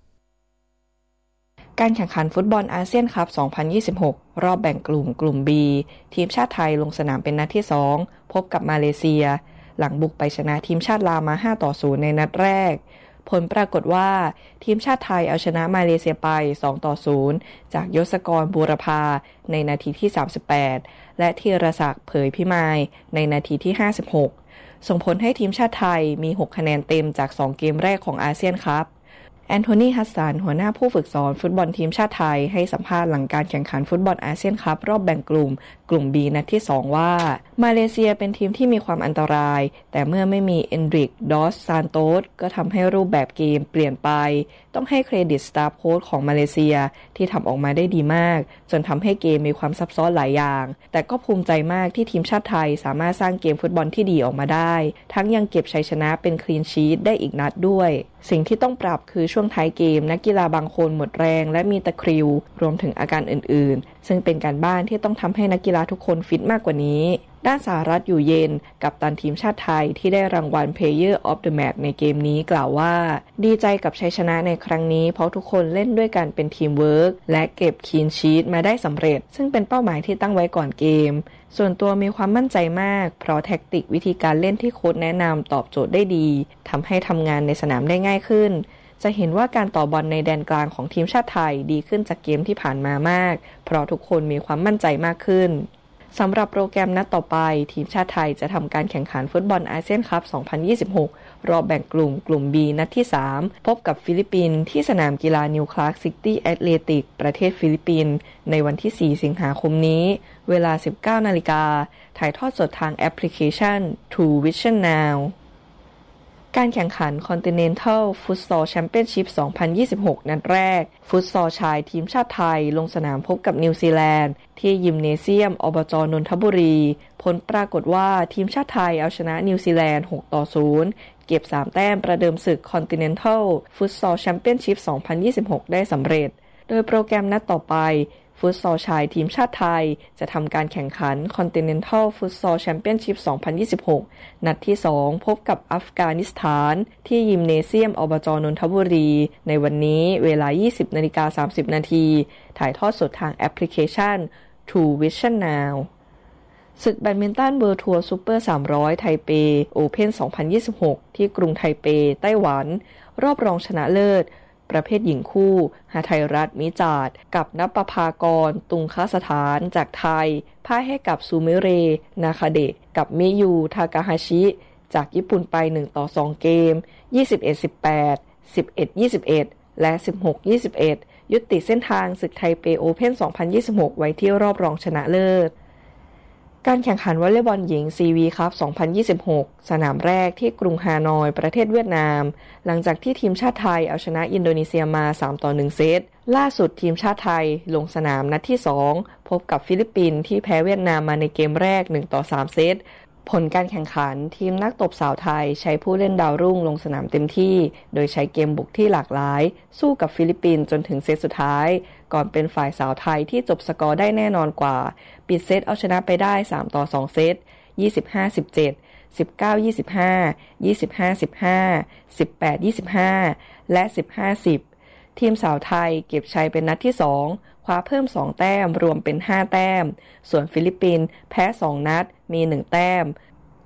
การแข่งขันฟุตบอลอาเซียนคัพ สองพันยี่สิบหก รอบแบ่งกลุ่มกลุ่ม B ทีมชาติไทยลงสนามเป็นนัดที่สองพบกับมาเลเซียหลังบุกไปชนะทีมชาติลาวมาห้าต่อศูนย์ในนัดแรกผลปรากฏว่าทีมชาติไทยเอาชนะมาเลเซียไปสองต่อศูนย์จากยศกรบูรพาในนาทีที่สามสิบแปดและธีรศักดิ์เผยพิมายในนาทีที่ห้าสิบหกส่งผลให้ทีมชาติไทยมีหกคะแนนเต็มจากสองเกมแรกของอาเซียนคัพแอนโทนี ฮัสซันหัวหน้าผู้ฝึกสอนฟุตบอลทีมชาติไทยให้สัมภาษณ์หลังการแข่งขันฟุตบอลอาเซียนคัพรอบแบ่งกลุ่มกลุ่ม B นัดที่สองว่ามาเลเซียเป็นทีมที่มีความอันตรายแต่เมื่อไม่มีเอนริก ดอส ซานโตสก็ทำให้รูปแบบเกมเปลี่ยนไปต้องให้เครดิตสตาฟโค้ชของมาเลเซียที่ทำออกมาได้ดีมากจนทำให้เกมมีความซับซ้อนหลายอย่างแต่ก็ภูมิใจมากที่ทีมชาติไทยสามารถสร้างเกมฟุตบอลที่ดีออกมาได้ทั้งยังเก็บชัยชนะเป็นคลีนชีทได้อีกนัดด้วยสิ่งที่ต้องปรับคือช่วงท้ายเกมนักกีฬาบางคนหมดแรงและมีตะคริวรวมถึงอาการอื่นๆซึ่งเป็นการบ้านที่ต้องทำให้นักกีฬาทุกคนฟิตมากกว่านี้ด้านสหรัฐอยู่เย็นกัปตันทีมชาติไทยที่ได้รางวัล Player of the Match ในเกมนี้กล่าวว่าดีใจกับชัยชนะในครั้งนี้เพราะทุกคนเล่นด้วยกันเป็นทีมเวิร์กและเก็บคลีนชีทมาได้สำเร็จซึ่งเป็นเป้าหมายที่ตั้งไว้ก่อนเกมส่วนตัวมีความมั่นใจมากเพราะแท็กติกวิธีการเล่นที่โค้ชแนะนำตอบโจทย์ได้ดีทำให้ทำงานในสนามได้ง่ายขึ้นจะเห็นว่าการต่อบอลในแดนกลางของทีมชาติไทยดีขึ้นจากเกมที่ผ่านมามากเพราะทุกคนมีความมั่นใจมากขึ้นสำหรับโปรแกรมนัดต่อไปทีมชาติไทยจะทำการแข่งขันฟุตบอลอาเซียนคัพ สองพันยี่สิบหก รอบแบ่งกลุ่มกลุ่ม B นัดที่สามพบกับฟิลิปปินส์ที่สนามกีฬานิวคลาร์กซิตี้แอตเลติกประเทศฟิลิปปินส์ในวันที่สี่สิงหาคมนี้เวลา สิบเก้านาฬิกาถ่ายทอดสดทางแอปพลิเคชัน True Vision Nowการแข่งขัน Continental Futsal Championship สองพันยี่สิบหก นัดแรกฟุตซอลชายทีมชาติไทยลงสนามพบกับนิวซีแลนด์ที่ยิมเนเซียมอบจ.นนทบุรีผลปรากฏว่าทีมชาติไทยเอาชนะนิวซีแลนด์หกต่อศูนย์เก็บสามแต้มประเดิมศึก Continental Futsal Championship สองพันยี่สิบหก ได้สำเร็จโดยโปรแกรมนัดต่อไปฟุตซอลชายทีมชาติไทยจะทำการแข่งขัน Continental Futsal Championship สองพันยี่สิบหก นัดที่สองพบกับอัฟกานิสถานที่ยิมเนเซียมอบจ.นนทบุรีในวันนี้เวลา ยี่สิบนาฬิกาสามสิบนาทีถ่ายทอดสดทางแอปพลิเคชัน True Vision Now ศึกแบดมินตันเวิลด์ทัวร์ซูเปอร์สามร้อยไทเปโอเพ่นสองพันยี่สิบหกที่กรุงไทเปไต้หวันรอบรองชนะเลิศประเภทหญิงคู่หทัยรัตน์มิจาดกับณปภากรตุงคสถานจากไทยพ่ายให้กับซูมิเรนาคาเดะกับมิยูทากาฮาชิจากญี่ปุ่นไปหนึ่งต่อสองเกม ยี่สิบเอ็ด สิบแปด สิบเอ็ด ยี่สิบเอ็ด และ สิบหก ยี่สิบเอ็ด ยุติเส้นทางศึกไทเปโอเพ่นสองพันยี่สิบหกไว้ที่รอบรองชนะเลิศการแข่งขันวอลเลย์บอลหญิง ซี วี คัพ สองพันยี่สิบหก สนามแรกที่กรุงฮานอยประเทศเวียดนามหลังจากที่ทีมชาติไทยเอาชนะอินโดนีเซียมาสามต่อหนึ่งเซตล่าสุดทีมชาติไทยลงสนามนัดที่สองพบกับฟิลิปปินส์ที่แพ้เวียดนามมาในเกมแรกหนึ่งต่อสามเซตผลการแข่งขันทีมนักตบสาวไทยใช้ผู้เล่นดาวรุ่งลงสนามเต็มที่โดยใช้เกมบุกที่หลากหลายสู้กับฟิลิปปินส์จนถึงเซตสุดท้ายก่อนเป็นฝ่ายสาวไทยที่จบสกอร์ได้แน่นอนกว่าปิดเซตเอาชนะไปได้สามต่อสองเซต ยี่สิบห้า สิบเจ็ด สิบเก้า ยี่สิบห้า ยี่สิบห้า สิบห้า สิบแปด ยี่สิบห้า และ สิบห้า สิบทีมสาวไทยเก็บชัยเป็นนัดที่สองคว้าเพิ่มสองแต้มรวมเป็นห้าแต้มส่วนฟิลิปปินส์แพ้สองนัดมีหนึ่งแต้ม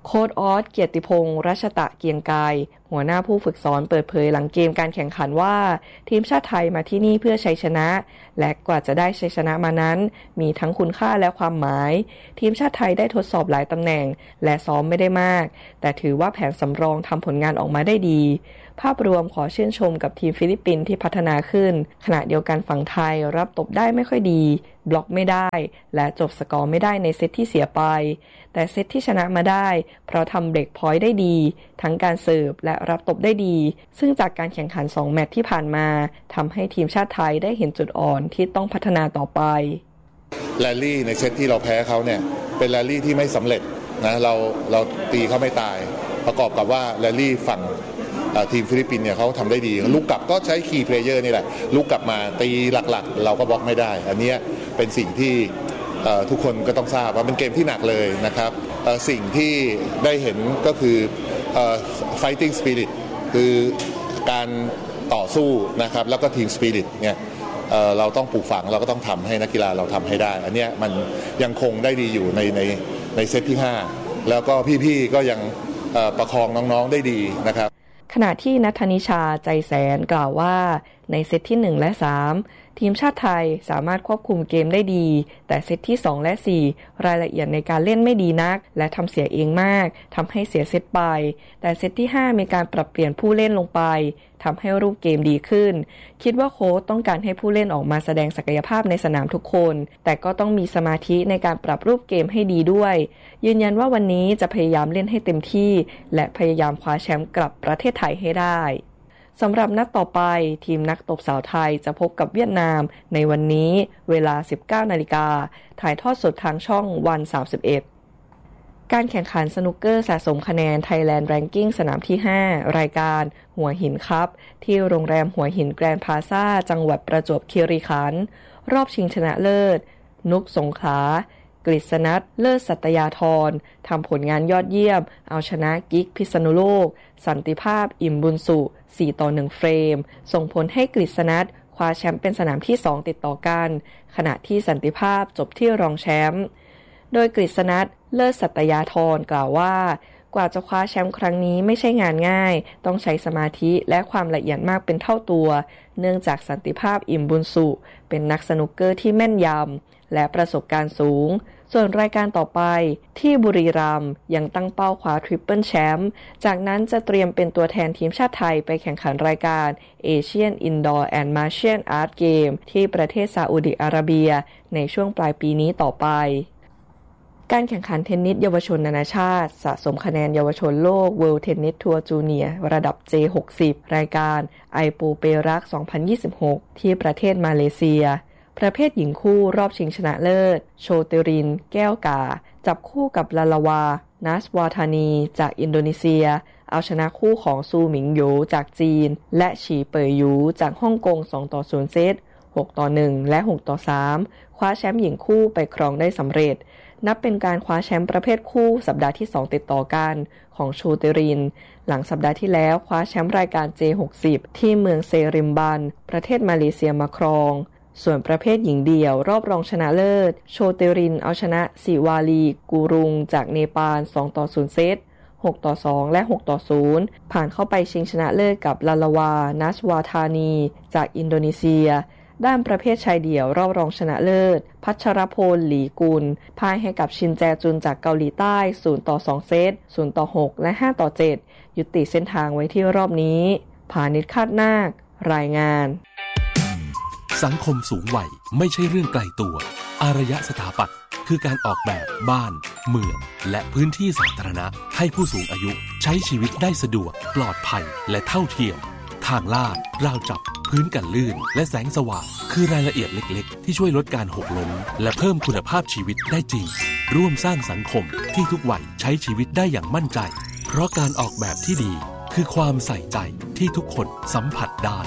โค้ชออสเกียรติพงษ์รัชตะเกียงกายหัวหน้าผู้ฝึกสอนเปิดเผยหลังเกมการแข่งขันว่าทีมชาติไทยมาที่นี่เพื่อชัยชนะและกว่าจะได้ชัยชนะมานั้นมีทั้งคุณค่าและความหมายทีมชาติไทยได้ทดสอบหลายตำแหน่งและซ้อมไม่ได้มากแต่ถือว่าแผนสำรองทำผลงานออกมาได้ดีภาพรวมขอชื่นชมกับทีมฟิลิปปินส์ที่พัฒนาขึ้นขณะเดียวกันฝั่งไทยรับตบได้ไม่ค่อยดีบล็อกไม่ได้และจบสกอร์ไม่ได้ในเซตที่เสียไปแต่เซตที่ชนะมาได้เพราะทำเบรกพอยต์ได้ดีทั้งการเสิร์ฟและรับตบได้ดีซึ่งจากการแข่งขันสองแมตช์ที่ผ่านมาทำให้ทีมชาติไทยได้เห็นจุดอ่อนที่ต้องพัฒนาต่อไปแรลลี่ในเซตที่เราแพ้เขาเนี่ยเป็นแรลลี่ที่ไม่สำเร็จนะเราเราตีเขาไม่ตายประกอบกับว่าแรลลี่ฝั่งทีมฟิลิปปินส์เนี่ยเขาทำได้ดีลูกกลับก็ใช้คีย์เพลเยอร์นี่แหละลูกกลับมาตีหลักๆเราก็บล็อกไม่ได้อันนี้เป็นสิ่งที่ทุกคนก็ต้องทราบว่าเป็นเกมที่หนักเลยนะครับสิ่งที่ได้เห็นก็คือ fighting spirit คือการต่อสู้นะครับแล้วก็ทีม spirit เนี่ยเราต้องปลูกฝังเราก็ต้องทำให้นักกีฬาเราทำให้ได้อันนี้มันยังคงได้ดีอยู่ในในในเซตที่ห้าแล้วก็พี่ๆก็ยังประคองน้องๆได้ดีนะครับขณะที่ณัฐนิชาใจแสนกล่าวว่าในเซตที่หนึ่งและสามทีมชาติไทยสามารถควบคุมเกมได้ดีแต่เซตที่สองและสี่รายละเอียดในการเล่นไม่ดีนักและทำเสียเองมากทำให้เสียเซตไปแต่เซตที่ห้ามีการปรับเปลี่ยนผู้เล่นลงไปทำให้รูปเกมดีขึ้นคิดว่าโค้ชต้องการให้ผู้เล่นออกมาแสดงศักยภาพในสนามทุกคนแต่ก็ต้องมีสมาธิในการปรับรูปเกมให้ดีด้วยยืนยันว่าวันนี้จะพยายามเล่นให้เต็มที่และพยายามคว้าแชมป์กลับประเทศไทยให้ได้สำหรับนัดต่อไปทีมนักตบสาวไทยจะพบกับเวียดนามในวันนี้เวลา สิบเก้านาฬิกาถ่ายทอดสดทางช่องวันสามสิบเอ็ดการแข่งขันสนุกเกอร์สะสมคะแนน Thailand Ranking สนามที่ห้ารายการหัวหินคัพที่โรงแรมหัวหินแกรนด์พลาซ่าจังหวัดประจวบคีรีขันธ์รอบชิงชนะเลิศนุกสงขลากฤษณัฐเลิศสัตยาธรทำผลงานยอดเยี่ยมเอาชนะกิ๊กพิษณุโลกสันติภาพอิ่มบุญสุสี่ต่อหนึ่งเฟรมส่งผลให้กฤษณัฐคว้าแชมป์เป็นสนามที่สองติดต่อกันขณะที่สันติภาพจบที่รองแชมป์โดยกฤษณัฐเลิศสัตยาธรกล่าวว่ากว่าจะคว้าแชมป์ครั้งนี้ไม่ใช่งานง่ายต้องใช้สมาธิและความละเอียดมากเป็นเท่าตัวเนื่องจากสันติภาพอิ่มบุญสุเป็นนักสนุกเกอร์ที่แม่นยำและประสบการณ์สูงส่วนรายการต่อไปที่บุรีรัมย์ยังตั้งเป้าคว้าทริปเปิลแชมป์จากนั้นจะเตรียมเป็นตัวแทนทีมชาติไทยไปแข่งขันรายการ Asian Indoor and Martial Arts Game ที่ประเทศซาอุดิอาระเบียในช่วงปลายปีนี้ต่อไปการแข่งขันเทนนิสเยาวชนนานาชาติสะสมคะแนนเยาวชนโลก World Tennis Tour Junior ระดับ เจ หกสิบ รายการไอปูเปรักสองพันยี่สิบหกที่ประเทศมาเลเซียประเภทหญิงคู่รอบชิงชนะเลิศโชเตรินแก้วกาจับคู่กับลาลาวานัสวาธานีจากอินโดนีเซียเอาชนะคู่ของซูหมิงโหยจากจีนและฉีเป่ยหยูจากฮ่องกงสองต่อศูนย์เซตหกต่อหนึ่งและหกต่อสามคว้าแชมป์หญิงคู่ไปครองได้สำเร็จนับเป็นการคว้าแชมป์ประเภทคู่สัปดาห์ที่สองติดต่อกันของโชเตรินหลังสัปดาห์ที่แล้วคว้าแชมป์รายการ เจ หกสิบ ที่เมืองเซริมบันประเทศมาเลเซียมาครองส่วนประเภทหญิงเดี่ยวรอบรองชนะเลิศโชเตรินเอาชนะสิวาลีกูรุงจากเนปาลสองต่อศูนย์เซตหกต่อสองและหกต่อศูนย์ผ่านเข้าไปชิงชนะเลิศกับลาลาวานัสวาธานีจากอินโดนีเซียด้านประเภทชายเดี่ยวรอบรองชนะเลิศพัชรพลหลีกุลพ่ายให้กับชินแจจุนจากเกาหลีใต้ศูนย์ต่อสองเซตศูนย์ต่อหกและห้าต่อเจ็ดยุติเส้นทางไว้ที่รอบนี้ผานิชคาดนาครายงานสังคมสูงวัยไม่ใช่เรื่องไกลตัวอารยสถาปัตย์คือการออกแบบบ้านเมืองและพื้นที่สาธารณะให้ผู้สูงอายุใช้ชีวิตได้สะดวกปลอดภัยและเท่าเทียมทางลาดราวจับพื้นกันลื่นและแสงสว่างคือรายละเอียดเล็กๆที่ช่วยลดการหกล้มและเพิ่มคุณภาพชีวิตได้จริงร่วมสร้างสังคมที่ทุกวัยใช้ชีวิตได้อย่างมั่นใจเพราะการออกแบบที่ดีคือความใส่ใจที่ทุกคนสัมผัสได้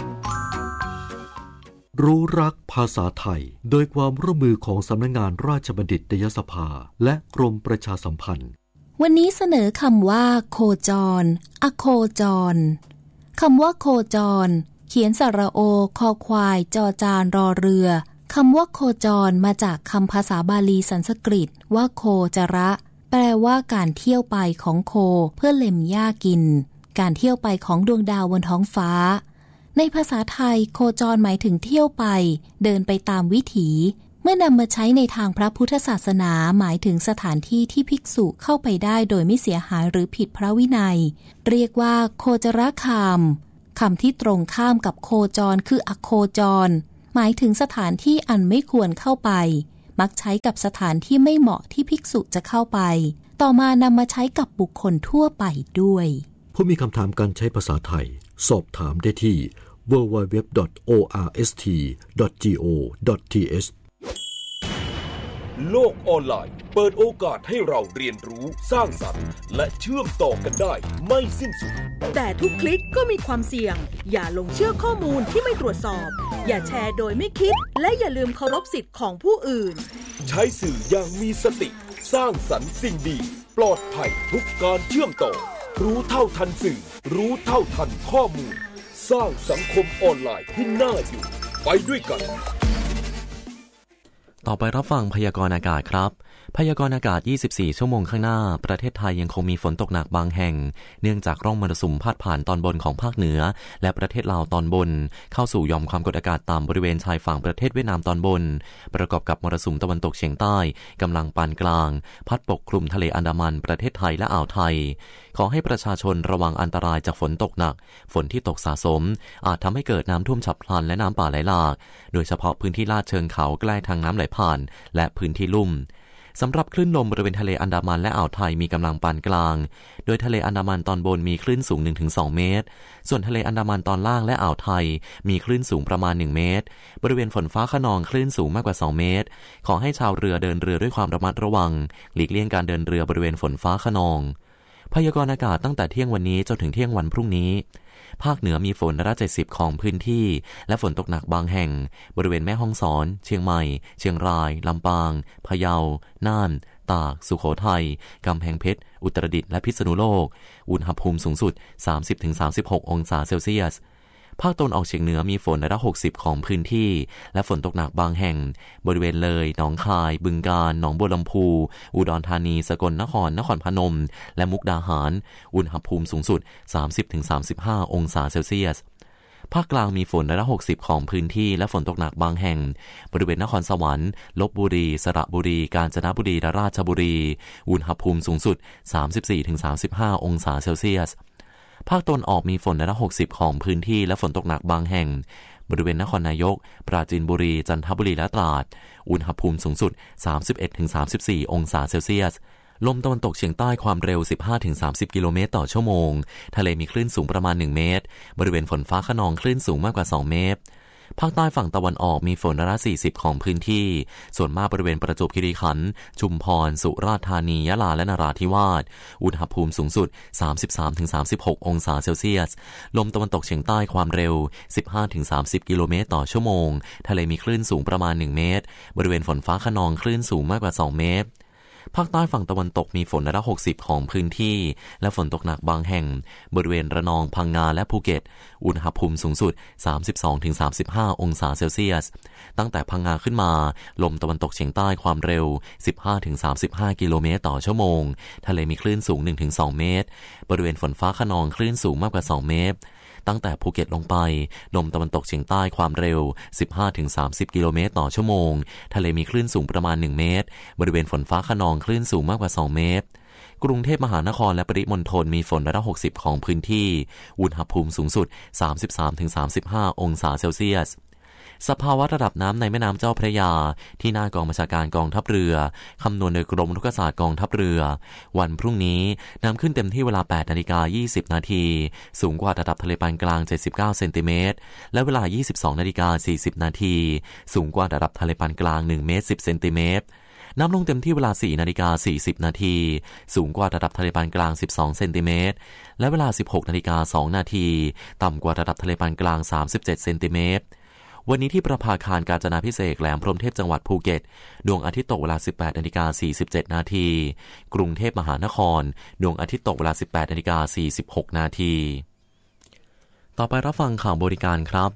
รู้รักภาษาไทยโดยความร่วมมือของสำนักงานราชบัณฑิตยสภาและกรมประชาสัมพันธ์วันนี้เสนอคำว่าโคจรอโคจรคำว่าโคจรเขียนสระโอคอควายจอจานรอเรือคำว่าโคจรมาจากคำภาษาบาลีสันสกฤตว่าโคจระแปลว่าการเที่ยวไปของโคเพื่อเล็มหญ้ากินการเที่ยวไปของดวงดาวบนท้องฟ้าในภาษาไทยโคจรหมายถึงเที่ยวไปเดินไปตามวิถีเมื่อนำมาใช้ในทางพระพุทธศาสนาหมายถึงสถานที่ที่ภิกษุเข้าไปได้โดยไม่เสียหายหรือผิดพระวินัยเรียกว่าโคจรคามคำที่ตรงข้ามกับโคจรคืออโคจรหมายถึงสถานที่อันไม่ควรเข้าไปมักใช้กับสถานที่ไม่เหมาะที่ภิกษุจะเข้าไปต่อมานำมาใช้กับบุคคลทั่วไปด้วยผู้มีคำถามการใช้ภาษาไทยสอบถามได้ที่ ดับเบิลยู ดับเบิลยู ดับเบิลยู ดอท โอ อาร์ เอส ที ดอท จี โอ ดอท ที เอชโลกออนไลน์เปิดโอกาสให้เราเรียนรู้สร้างสรรค์และเชื่อมต่อกันได้ไม่สิ้นสุดแต่ทุกคลิกก็มีความเสี่ยงอย่าลงเชื่อข้อมูลที่ไม่ตรวจสอบอย่าแชร์โดยไม่คิดและอย่าลืมเคารพสิทธิ์ของผู้อื่นใช้สื่ออย่างมีสติสร้างสรรค์สิ่งดีปลอดภัยทุกการเชื่อมต่อรู้เท่าทันสื่อรู้เท่าทันข้อมูลสร้างสังคมออนไลน์ที่น่าอยู่ไปด้วยกันต่อไปรับฟังพยากรณ์อากาศครับพยากรณ์อากาศยี่สิบสี่ชั่วโมงข้างหน้าประเทศไทยยังคงมีฝนตกหนักบางแห่งเนื่องจากร่องมรสุมพาดผ่านตอนบนของภาคเหนือและประเทศลาวตอนบนเข้าสู่หย่อมความกดอากาศต่ำบริเวณชายฝั่งประเทศเวียดนามตอนบนประกอบกับมรสุมตะวันตกเฉียงใต้กำลังปานกลางพัดปกคลุมทะเลอันดามันประเทศไทยและอ่าวไทยขอให้ประชาชนระวังอันตรายจากฝนตกหนักฝนที่ตกสะสมอาจทำให้เกิดน้ำท่วมฉับพลันและน้ำป่าไหลหลากโดยเฉพาะพื้นที่ลาดเชิงเขาใกล้ทางน้ำไหลผ่านและพื้นที่ลุ่มสำหรับคลื่นลมบริเวณทะเลอันดามันและอ่าวไทยมีกำลังปานกลางโดยทะเลอันดามันตอนบนมีคลื่นสูง หนึ่งถึงสอง เมตรส่วนทะเลอันดามันตอนล่างและอ่าวไทยมีคลื่นสูงประมาณหนึ่งเมตรบริเวณฝนฟ้าคะนองคลื่นสูงมากกว่าสองเมตรขอให้ชาวเรือเดินเรือด้วยความระมัดระวังหลีกเลี่ยงการเดินเรือบริเวณฝนฟ้าคะนองพยากรณ์อากาศตั้งแต่เที่ยงวันนี้จนถึงเที่ยงวันพรุ่งนี้ภาคเหนือมีฝนร้อยละเจ็ดสิบของพื้นที่และฝนตกหนักบางแห่งบริเวณแม่ฮ่องสอนเชียงใหม่เชียงรายลำปางพะเยาน่านตากสุโขทัยกำแพงเพชรอุตรดิตถ์และพิษณุโลกอุณหภูมิสูงสุด สามสิบถึงสามสิบหก องศาเซลเซียสภาคตะวันออกเฉียงเหนือมีฝนร้อยละหกสิบของพื้นที่และฝนตกหนักบางแห่งบริเวณเลยหนองคายบึงกาฬหนองบัวลำพูอุดรธานีสกลนครนครพนมและมุกดาหารอุณหภูมิสูงสุด สามสิบถึงสามสิบห้า องศาเซลเซียสภาคกลางมีฝนร้อยละหกสิบของพื้นที่และฝนตกหนักบางแห่งบริเวณนครสวรรค์ลพบุรีสระบุรีกาญจนบุรีและราชบุรีอุณหภูมิสูงสุด สามสิบสี่ถึงสามสิบห้า องศาเซลเซียสภาคตะวันออกมีฝนร้อยละหกสิบของพื้นที่และฝนตกหนักบางแห่งบริเวณนครนายกปราจีนบุรีจันทบุรีและตราดอุณหภูมิสูงสุด สามสิบเอ็ดถึงสามสิบสี่ องศาเซลเซียสลมตะวันตกเฉียงใต้ความเร็ว สิบห้าถึงสามสิบ กิโลเมตรต่อชั่วโมงทะเลมีคลื่นสูงประมาณหนึ่งเมตรบริเวณฝนฟ้าคะนองคลื่นสูงมากกว่าสองเมตรภาคใต้ฝั่งตะวันออกมีฝนร้อยละสี่สิบของพื้นที่ส่วนมากบริเวณประจวบคีรีขันธ์ชุมพรสุราษฎร์ธานียะลาและนราธิวาสอุณหภูมิสูงสุด สามสิบสามถึงสามสิบหก องศาเซลเซียสลมตะวันตกเฉียงใต้ความเร็ว สิบห้าถึงสามสิบ กิโลเมตรต่อชั่วโมงทะเลมีคลื่นสูงประมาณหนึ่งเมตรบริเวณฝนฟ้าคะนองคลื่นสูงมากกว่าสองเมตรภาคใต้ฝั่งตะวันตกมีฝนร้อยละหกสิบของพื้นที่และฝนตกหนักบางแห่งบริเวณระนองพังงาและภูเก็ตอุณหภูมิสูงสุด สามสิบสองถึงสามสิบห้า องศาเซลเซียสตั้งแต่พังงาขึ้นมาลมตะวันตกเฉียงใต้ความเร็ว สิบห้าถึงสามสิบห้า กิโลเมตรต่อชั่วโมงทะเลมีคลื่นสูง หนึ่งถึงสอง เมตรบริเวณฝนฟ้าคะนองคลื่นสูงมากกว่าสองเมตรตั้งแต่ภูเก็ตลงไปลมตะวันตกเฉียงใต้ความเร็ว สิบห้าถึงสามสิบ กิโลเมตรต่อชั่วโมงทะเลมีคลื่นสูงประมาณหนึ่งเมตรบริเวณฝนฟ้าคะนองคลื่นสูงมากกว่าสองเมตรกรุงเทพมหานครและปริมณฑลมีฝนร้อยละหกสิบของพื้นที่อุณหภูมิสูงสุด สามสิบสามถึงสามสิบห้า องศาเซลเซียสสภาวะระดับน้ำในแม่น้ำเจ้าพระยาที่หน้ากองบัญชาการกองทัพเรือคำนวณโดยกรมรุกขศาสตร์กองทัพเรือวันพรุ่งนี้น้ำขึ้นเต็มที่เวลา แปดนาฬิกายี่สิบ นาทีสูงกว่าระดับทะเลปานกลางเจ็ดสิบเก้าเซนติเมตรและเวลา ยี่สิบสองนาฬิกาสี่สิบ นาทีสูงกว่าระดับทะเลปานกลางหนึ่งเมตรสิบเซนติเมตรน้ำลงเต็มที่เวลา สี่นาฬิกาสี่สิบ นาทีสูงกว่าระดับทะเลปานกลางสิบสองเซนติเมตรและเวลา สิบหกนาฬิกาสองนาทีต่ำกว่าระดับทะเลปานกลางสามสิบเจ็ดเซนติเมตรวันนี้ที่ประภาคารกาญจนาภิเษกแหลมพรหมเทพจังหวัดภูเก็ตดวงอาทิตย์ตกเวลา สิบแปดนาฬิกาสี่สิบเจ็ด นาทีกรุงเทพมหานครดวงอาทิตย์ตกเวลา สิบแปดนาฬิกาสี่สิบหก นาทีต่อไปรับฟังข่าวบริการครับ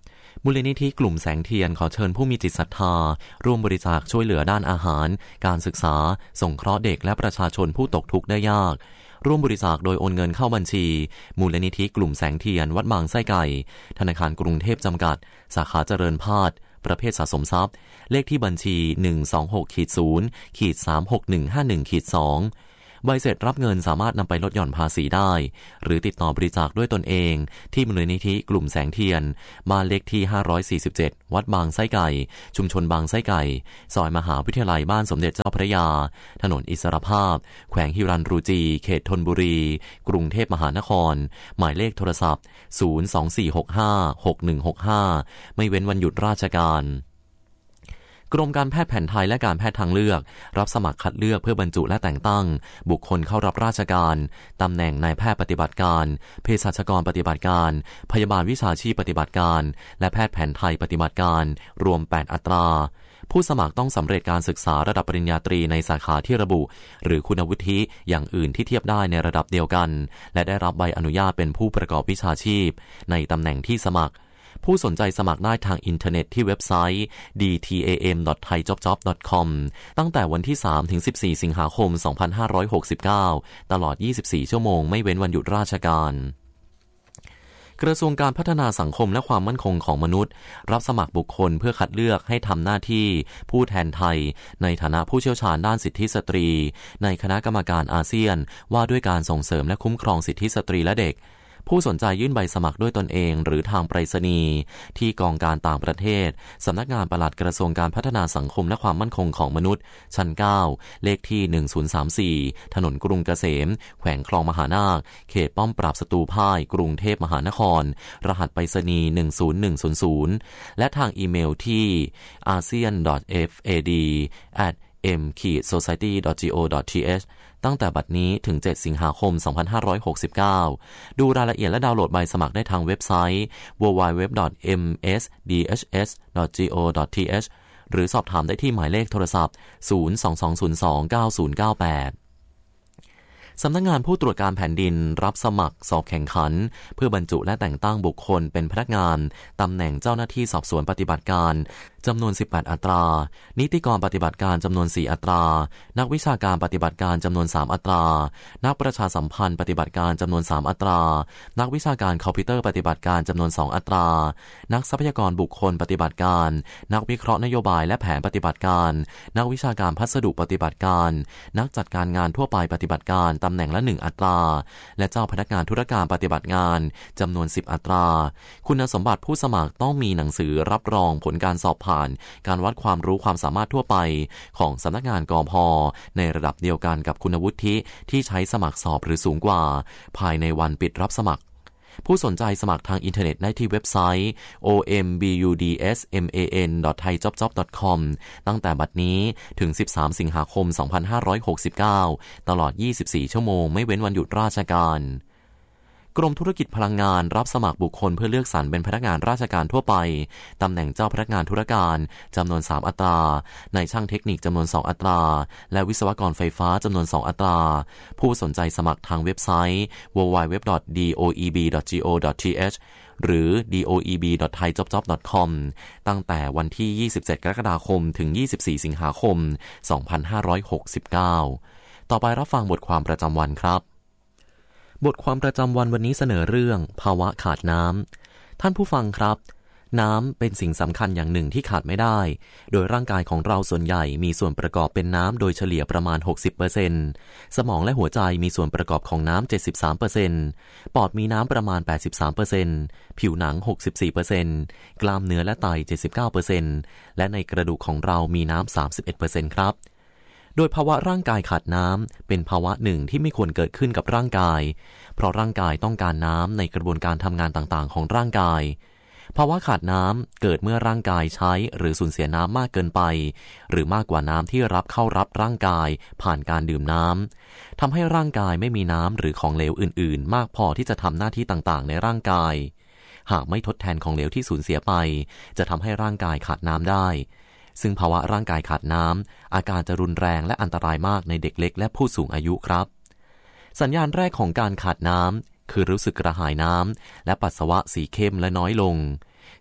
มูลนิธิกลุ่มแสงเทียนขอเชิญผู้มีจิตศรัทธาร่วมบริจาคช่วยเหลือด้านอาหารการศึกษาสงเคราะห์เด็กและประชาชนผู้ตกทุกข์ได้ยากร่วมบริจาคโดยโอนเงินเข้าบัญชีมูลนิธิกลุ่มแสงเทียนวัดบางไส้ไก่ธนาคารกรุงเทพจำกัดสาขาเจริญพาดประเภทสะสมทรัพย์เลขที่บัญชี หนึ่ง สอง หก ศูนย์ สาม หก หนึ่ง ห้า หนึ่ง สองใบเสร็จรับเงินสามารถนำไปลดหย่อนภาษีได้หรือติดต่อบริจาคด้วยตนเองที่มูลนิธิกลุ่มแสงเทียนบ้านเลขที่ห้าร้อยสี่สิบเจ็ดวัดบางไส้ไก่ชุมชนบางไส้ไก่ซอยมหาวิทยาลัยบ้านสมเด็จเจ้าพระยาถนนอิสรภาพแขวงฮิรันรูจีเขตธนบุรีกรุงเทพมหานครหมายเลขโทรศัพท์ศูนย์ สอง สี่ หก ห้า หก หนึ่ง หก ห้าไม่เว้นวันหยุดราชการกรมการแพทย์แผนไทยและการแพทย์ทางเลือกรับสมัครคัดเลือกเพื่อบรรจุและแต่งตั้งบุคคลเข้ารับราชการตำแหน่งนายแพทย์ปฏิบัติการเภสัชกรปฏิบัติการพยาบาลวิชาชีพปฏิบัติการและแพทย์แผนไทยปฏิบัติการรวมแปดอัตราผู้สมัครต้องสำเร็จการศึกษาระดับปริญญาตรีในสาขาที่ระบุหรือคุณวุฒิอย่างอื่นที่เทียบได้ในระดับเดียวกันและได้รับใบอนุญาตเป็นผู้ประกอบวิชาชีพในตำแหน่งที่สมัครผู้สนใจสมัครได้ทางอินเทอร์เน็ตที่เว็บไซต์ ดี ที เอ เอ็ม ดอท ไทย จ็อบ จ็อบ ดอท คอม ตั้งแต่วันที่ สาม ถึง สิบสี่ สิงหาคม สองพันห้าร้อยหกสิบเก้า ตลอด ยี่สิบสี่ ชั่วโมงไม่เว้นวันหยุดราชการกระทรวงการพัฒนาสังคมและความมั่นคงของมนุษย์รับสมัครบุคคลเพื่อคัดเลือกให้ทำหน้าที่ผู้แทนไทยในฐานะผู้เชี่ยวชาญด้านสิทธิสตรีในคณะกรรมการอาเซียนว่าด้วยการส่งเสริมและคุ้มครองสิทธิสตรีและเด็กผู้สนใจยื่นใบสมัครด้วยตนเองหรือทางไปรษณีย์ที่กองการต่างประเทศสำนักงานปลัดกระทรวงการพัฒนาสังคมและความมั่นคงของมนุษย์ชั้นเก้าเลขที่หนึ่งศูนย์สามสี่ถนนกรุงเกษมแขวงคลองมหานาคเขตป้อมปราบศัตรูพ่ายกรุงเทพมหานครรหัสไปรษณีย์หนึ่งศูนย์หนึ่งศูนย์ศูนย์และทางอีเมลที่ อาเซียน ดอท เอฟ เอ ดี แอท เอ็ม โซไซตี้ ดอท จี โอ ดอท ที เอช ตั้งแต่บัดนี้ถึงเจ็ดสิงหาคมสองพันห้าร้อยหกสิบเก้าดูรายละเอียดและดาวน์โหลดใบสมัครได้ทางเว็บไซต์ ดับเบิลยู ดับเบิลยู ดับเบิลยู ดอท เอ็ม เอส ดี เอช เอส ดอท จี โอ ดอท ที เอช หรือสอบถามได้ที่หมายเลขโทรศัพท์ศูนย์ สอง สอง ศูนย์ สอง เก้า ศูนย์ เก้า แปดสำนักงานผู้ตรวจการแผ่นดินรับสมัครสอบแข่งขันเพื่อบรรจุและแต่งตั้งบุคคลเป็นพนักงานตำแหน่งเจ้าหน้าที่สอบสวนปฏิบัติการจำนวนสิบแปดอัตรานิติกรปฏิบัติการจำนวนสี่อัตรานักวิชาการปฏิบัติการจำนวนสามอัตรานักประชาสัมพันธ์ปฏิบัติการจำนวนสามอัตรานักวิชาการคอมพิวเตอร์ปฏิบัติการจำนวนสองอัตรานักทรัพยากรบุคคลปฏิบัติการนักวิเคราะห์นโยบายและแผนปฏิบัติการนักวิชาการพัสดุปฏิบัติการนักจัดการงานทั่วไปปฏิบัติการตำแหน่งละหนึ่งอัตราและเจ้าพนักงานธุรการปฏิบัติงานจำนวนสิบอัตราคุณสมบัติผู้สมัครต้องมีหนังสือรับรองผลการสอบผ่านการวัดความรู้ความสามารถทั่วไปของสำนักงานกพ.ในระดับเดียวกันกับคุณวุฒิที่ใช้สมัครสอบหรือสูงกว่าภายในวันปิดรับสมัครผู้สนใจสมัครทางอินเทอร์เน็ตได้ที่เว็บไซต์ โอ เอ็ม บี ยู ดี เอส เอ็ม เอ เอ็น ดอท ไทย จ็อบ จ็อบ ดอท คอม ตั้งแต่บัดนี้ถึงสิบสามสิงหาคมสองพันห้าร้อยหกสิบเก้าตลอดยี่สิบสี่ชั่วโมงไม่เว้นวันหยุดราชการกรมธุรกิจพลังงานรับสมัครบุคคลเพื่อเลือกสรรเป็นพนักงานราชการทั่วไปตำแหน่งเจ้าพนักงานธุรการจำนวนสามอัตรานายช่างเทคนิคจำนวนสองอัตราและวิศวกรไฟฟ้าจำนวนสองอัตราผู้สนใจสมัครทางเว็บไซต์ ดับเบิลยู ดับเบิลยู ดับเบิลยู ดอท ดี โอ อี บี ดอท จี โอ ดอท ที เอช หรือ ดี โอ อี บี ดอท ไทย จ็อบ จ็อบ ดอท คอม ตั้งแต่วันที่ยี่สิบเจ็ดกรกฎาคมถึงยี่สิบสี่สิงหาคมสองพันห้าร้อยหกสิบเก้าต่อไปรับฟังบทความประจำวันครับบทความประจำวันวันนี้เสนอเรื่องภาวะขาดน้ำท่านผู้ฟังครับน้ำเป็นสิ่งสำคัญอย่างหนึ่งที่ขาดไม่ได้โดยร่างกายของเราส่วนใหญ่มีส่วนประกอบเป็นน้ำโดยเฉลี่ยประมาณ หกสิบเปอร์เซ็นต์ สมองและหัวใจมีส่วนประกอบของน้ำ เจ็ดสิบสามเปอร์เซ็นต์ ปอดมีน้ำประมาณ แปดสิบสามเปอร์เซ็นต์ ผิวหนัง หกสิบสี่เปอร์เซ็นต์ กล้ามเนื้อและไต เจ็ดสิบเก้าเปอร์เซ็นต์ และในกระดูกของเรามีน้ำ สามสิบเอ็ดเปอร์เซ็นต์ ครับโดยภาวะร่างกายขาดน้ำเป็นภาวะหนึ่งที่ไม่ควรเกิดขึ้นกับร่างกายเพราะร่างกายต้องการน้ำในกระบวนการทำงานต่างๆของร่างกายภาวะขาดน้ำเกิดเมื่อร่างกายใช้หรือสูญเสียน้ำมากเกินไปหรือมากกว่าน้ำที่รับเข้ารับร่างกายผ่านการดื่มน้ำทำให้ร่างกายไม่มีน้ำหรือของเหลวอื่นๆมากพอที่จะทำหน้าที่ต่างๆในร่างกายหากไม่ทดแทนของเหลวที่สูญเสียไปจะทำให้ร่างกายขาดน้ำได้ซึ่งภาวะร่างกายขาดน้ำอาการจะรุนแรงและอันตรายมากในเด็กเล็กและผู้สูงอายุครับสัญญาณแรกของการขาดน้ำคือรู้สึกกระหายน้ำและปัสสาวะสีเข้มและน้อยลง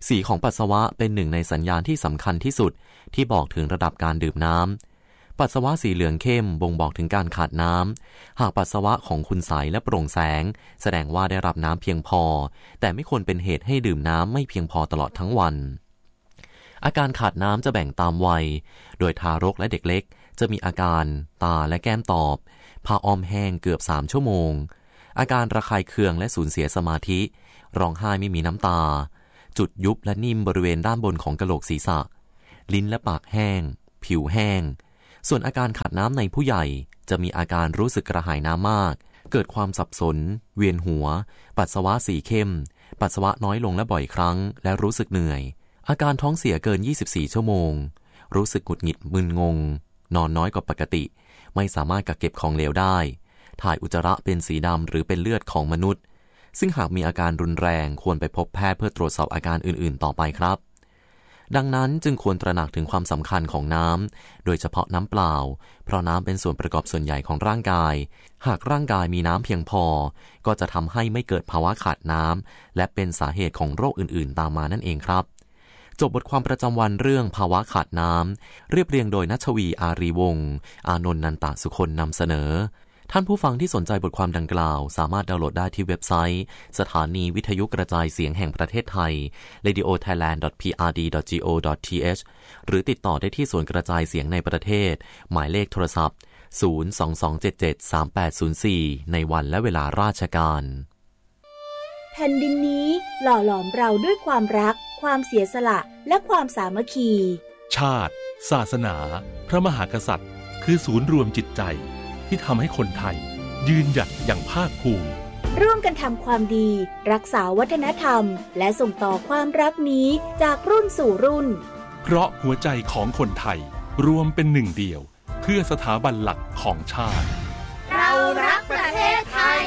สีของปัสสาวะเป็นหนึ่งในสัญญาณที่สำคัญที่สุดที่บอกถึงระดับการดื่มน้ำปัสสาวะสีเหลืองเข้มบ่งบอกถึงการขาดน้ำหากปัสสาวะของคุณใสและโปร่งแสงแสดงว่าได้รับน้ำเพียงพอแต่ไม่ควรเป็นเหตุให้ดื่มน้ำไม่เพียงพอตลอดทั้งวันอาการขาดน้ำจะแบ่งตามวัยโดยทารกและเด็กเล็กจะมีอาการตาและแก้มตอบผ้าอ้อมแห้งเกือบสามชั่วโมงอาการระคายเคืองและสูญเสียสมาธิร้องไห้ไม่มีน้ำตาจุดยุบและนิ่มบริเวณด้านบนของกะโหลกศีรษะลิ้นและปากแห้งผิวแห้งส่วนอาการขาดน้ำในผู้ใหญ่จะมีอาการรู้สึกกระหายน้ำมากเกิดความสับสนเวียนหัวปัสสาวะสีเข้มปัสสาวะน้อยลงและบ่อยครั้งและรู้สึกเหนื่อยอาการท้องเสียเกินยี่สิบสี่ชั่วโมงรู้สึกหงุดหงิดมึนงงนอนน้อยกว่าปกติไม่สามารถกักเก็บของเหลวได้ถ่ายอุจจาระเป็นสีดำหรือเป็นเลือดของมนุษย์ซึ่งหากมีอาการรุนแรงควรไปพบแพทย์เพื่อตรวจสอบอาการอื่นๆต่อไปครับดังนั้นจึงควรตระหนักถึงความสำคัญของน้ำโดยเฉพาะน้ำเปล่าเพราะน้ำเป็นส่วนประกอบส่วนใหญ่ของร่างกายหากร่างกายมีน้ำเพียงพอก็จะทำให้ไม่เกิดภาวะขาดน้ำและเป็นสาเหตุของโรคอื่นๆตามมานั่นเองครับจบบทความประจำวันเรื่องภาวะขาดน้ำเรียบเรียงโดยณัชวีอารีวงศ์อานนท์นันตสุคนนำเสนอท่านผู้ฟังที่สนใจบทความดังกล่าวสามารถดาวน์โหลดได้ที่เว็บไซต์สถานีวิทยุกระจายเสียงแห่งประเทศไทย เรดิโอไทยแลนด์ ดอท พี อาร์ ดี ดอท จี โอ ดอท ที เอช หรือติดต่อได้ที่ศูนย์กระจายเสียงในประเทศหมายเลขโทรศัพท์ศูนย์ สอง สอง เจ็ด เจ็ด สาม แปด ศูนย์ สี่ในวันและเวลาราชการแผ่นดินนี้หล่อหลอมเราด้วยความรักความเสียสละและความสามัคคีชาติศาสนาพระมหากษัตริย์คือศูนย์รวมจิตใจที่ทำให้คนไทยยืนหยัดอย่างภาคภูมิร่วมกันทำความดีรักษาวัฒนธรรมและส่งต่อความรักนี้จากรุ่นสู่รุ่นเพราะหัวใจของคนไทยรวมเป็นหนึ่งเดียวเพื่อสถาบันหลักของชาติเรารักประเทศไทย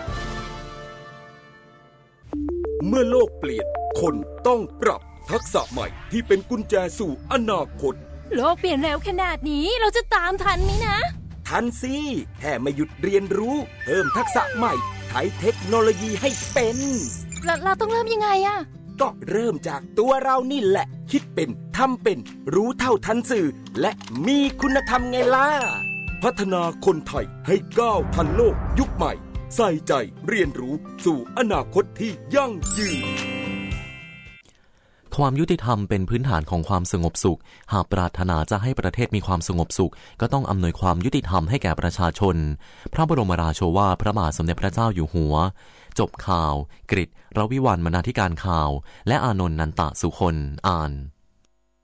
เมื่อโลกเปลี่ยนคนต้องปรับทักษะใหม่ที่เป็นกุญแจสู่อนาคตโลกเปลี่ยนเร็วขนาดนี้เราจะตามทันไหมนะทันสิแค่ไม่หยุดเรียนรู้เพิ่มทักษะใหม่ใช้เทคโนโลยีให้เป็นเราเราต้องเริ่มยังไงอะก็เริ่มจากตัวเรานี่แหละคิดเป็นทำเป็นรู้เท่าทันสื่อและมีคุณธรรมไงล่ะพัฒนาคนไทยให้ก้าวทันโลกยุคใหม่ใส่ใจเรียนรู้สู่อนาคตที่ยั่งยืนความยุติธรรมเป็นพื้นฐานของความสงบสุขหากปรารถนาจะให้ประเทศมีความสงบสุขก็ต้องอำนวยความยุติธรรมให้แก่ประชาชนพระบรมราโชวาทพระบาทสมเด็จพระเจ้าอยู่หัวจบข่าวกฤษ รวิวรรณ บรรณาธิการข่าวและอานนท์ นันตสุคนอ่าน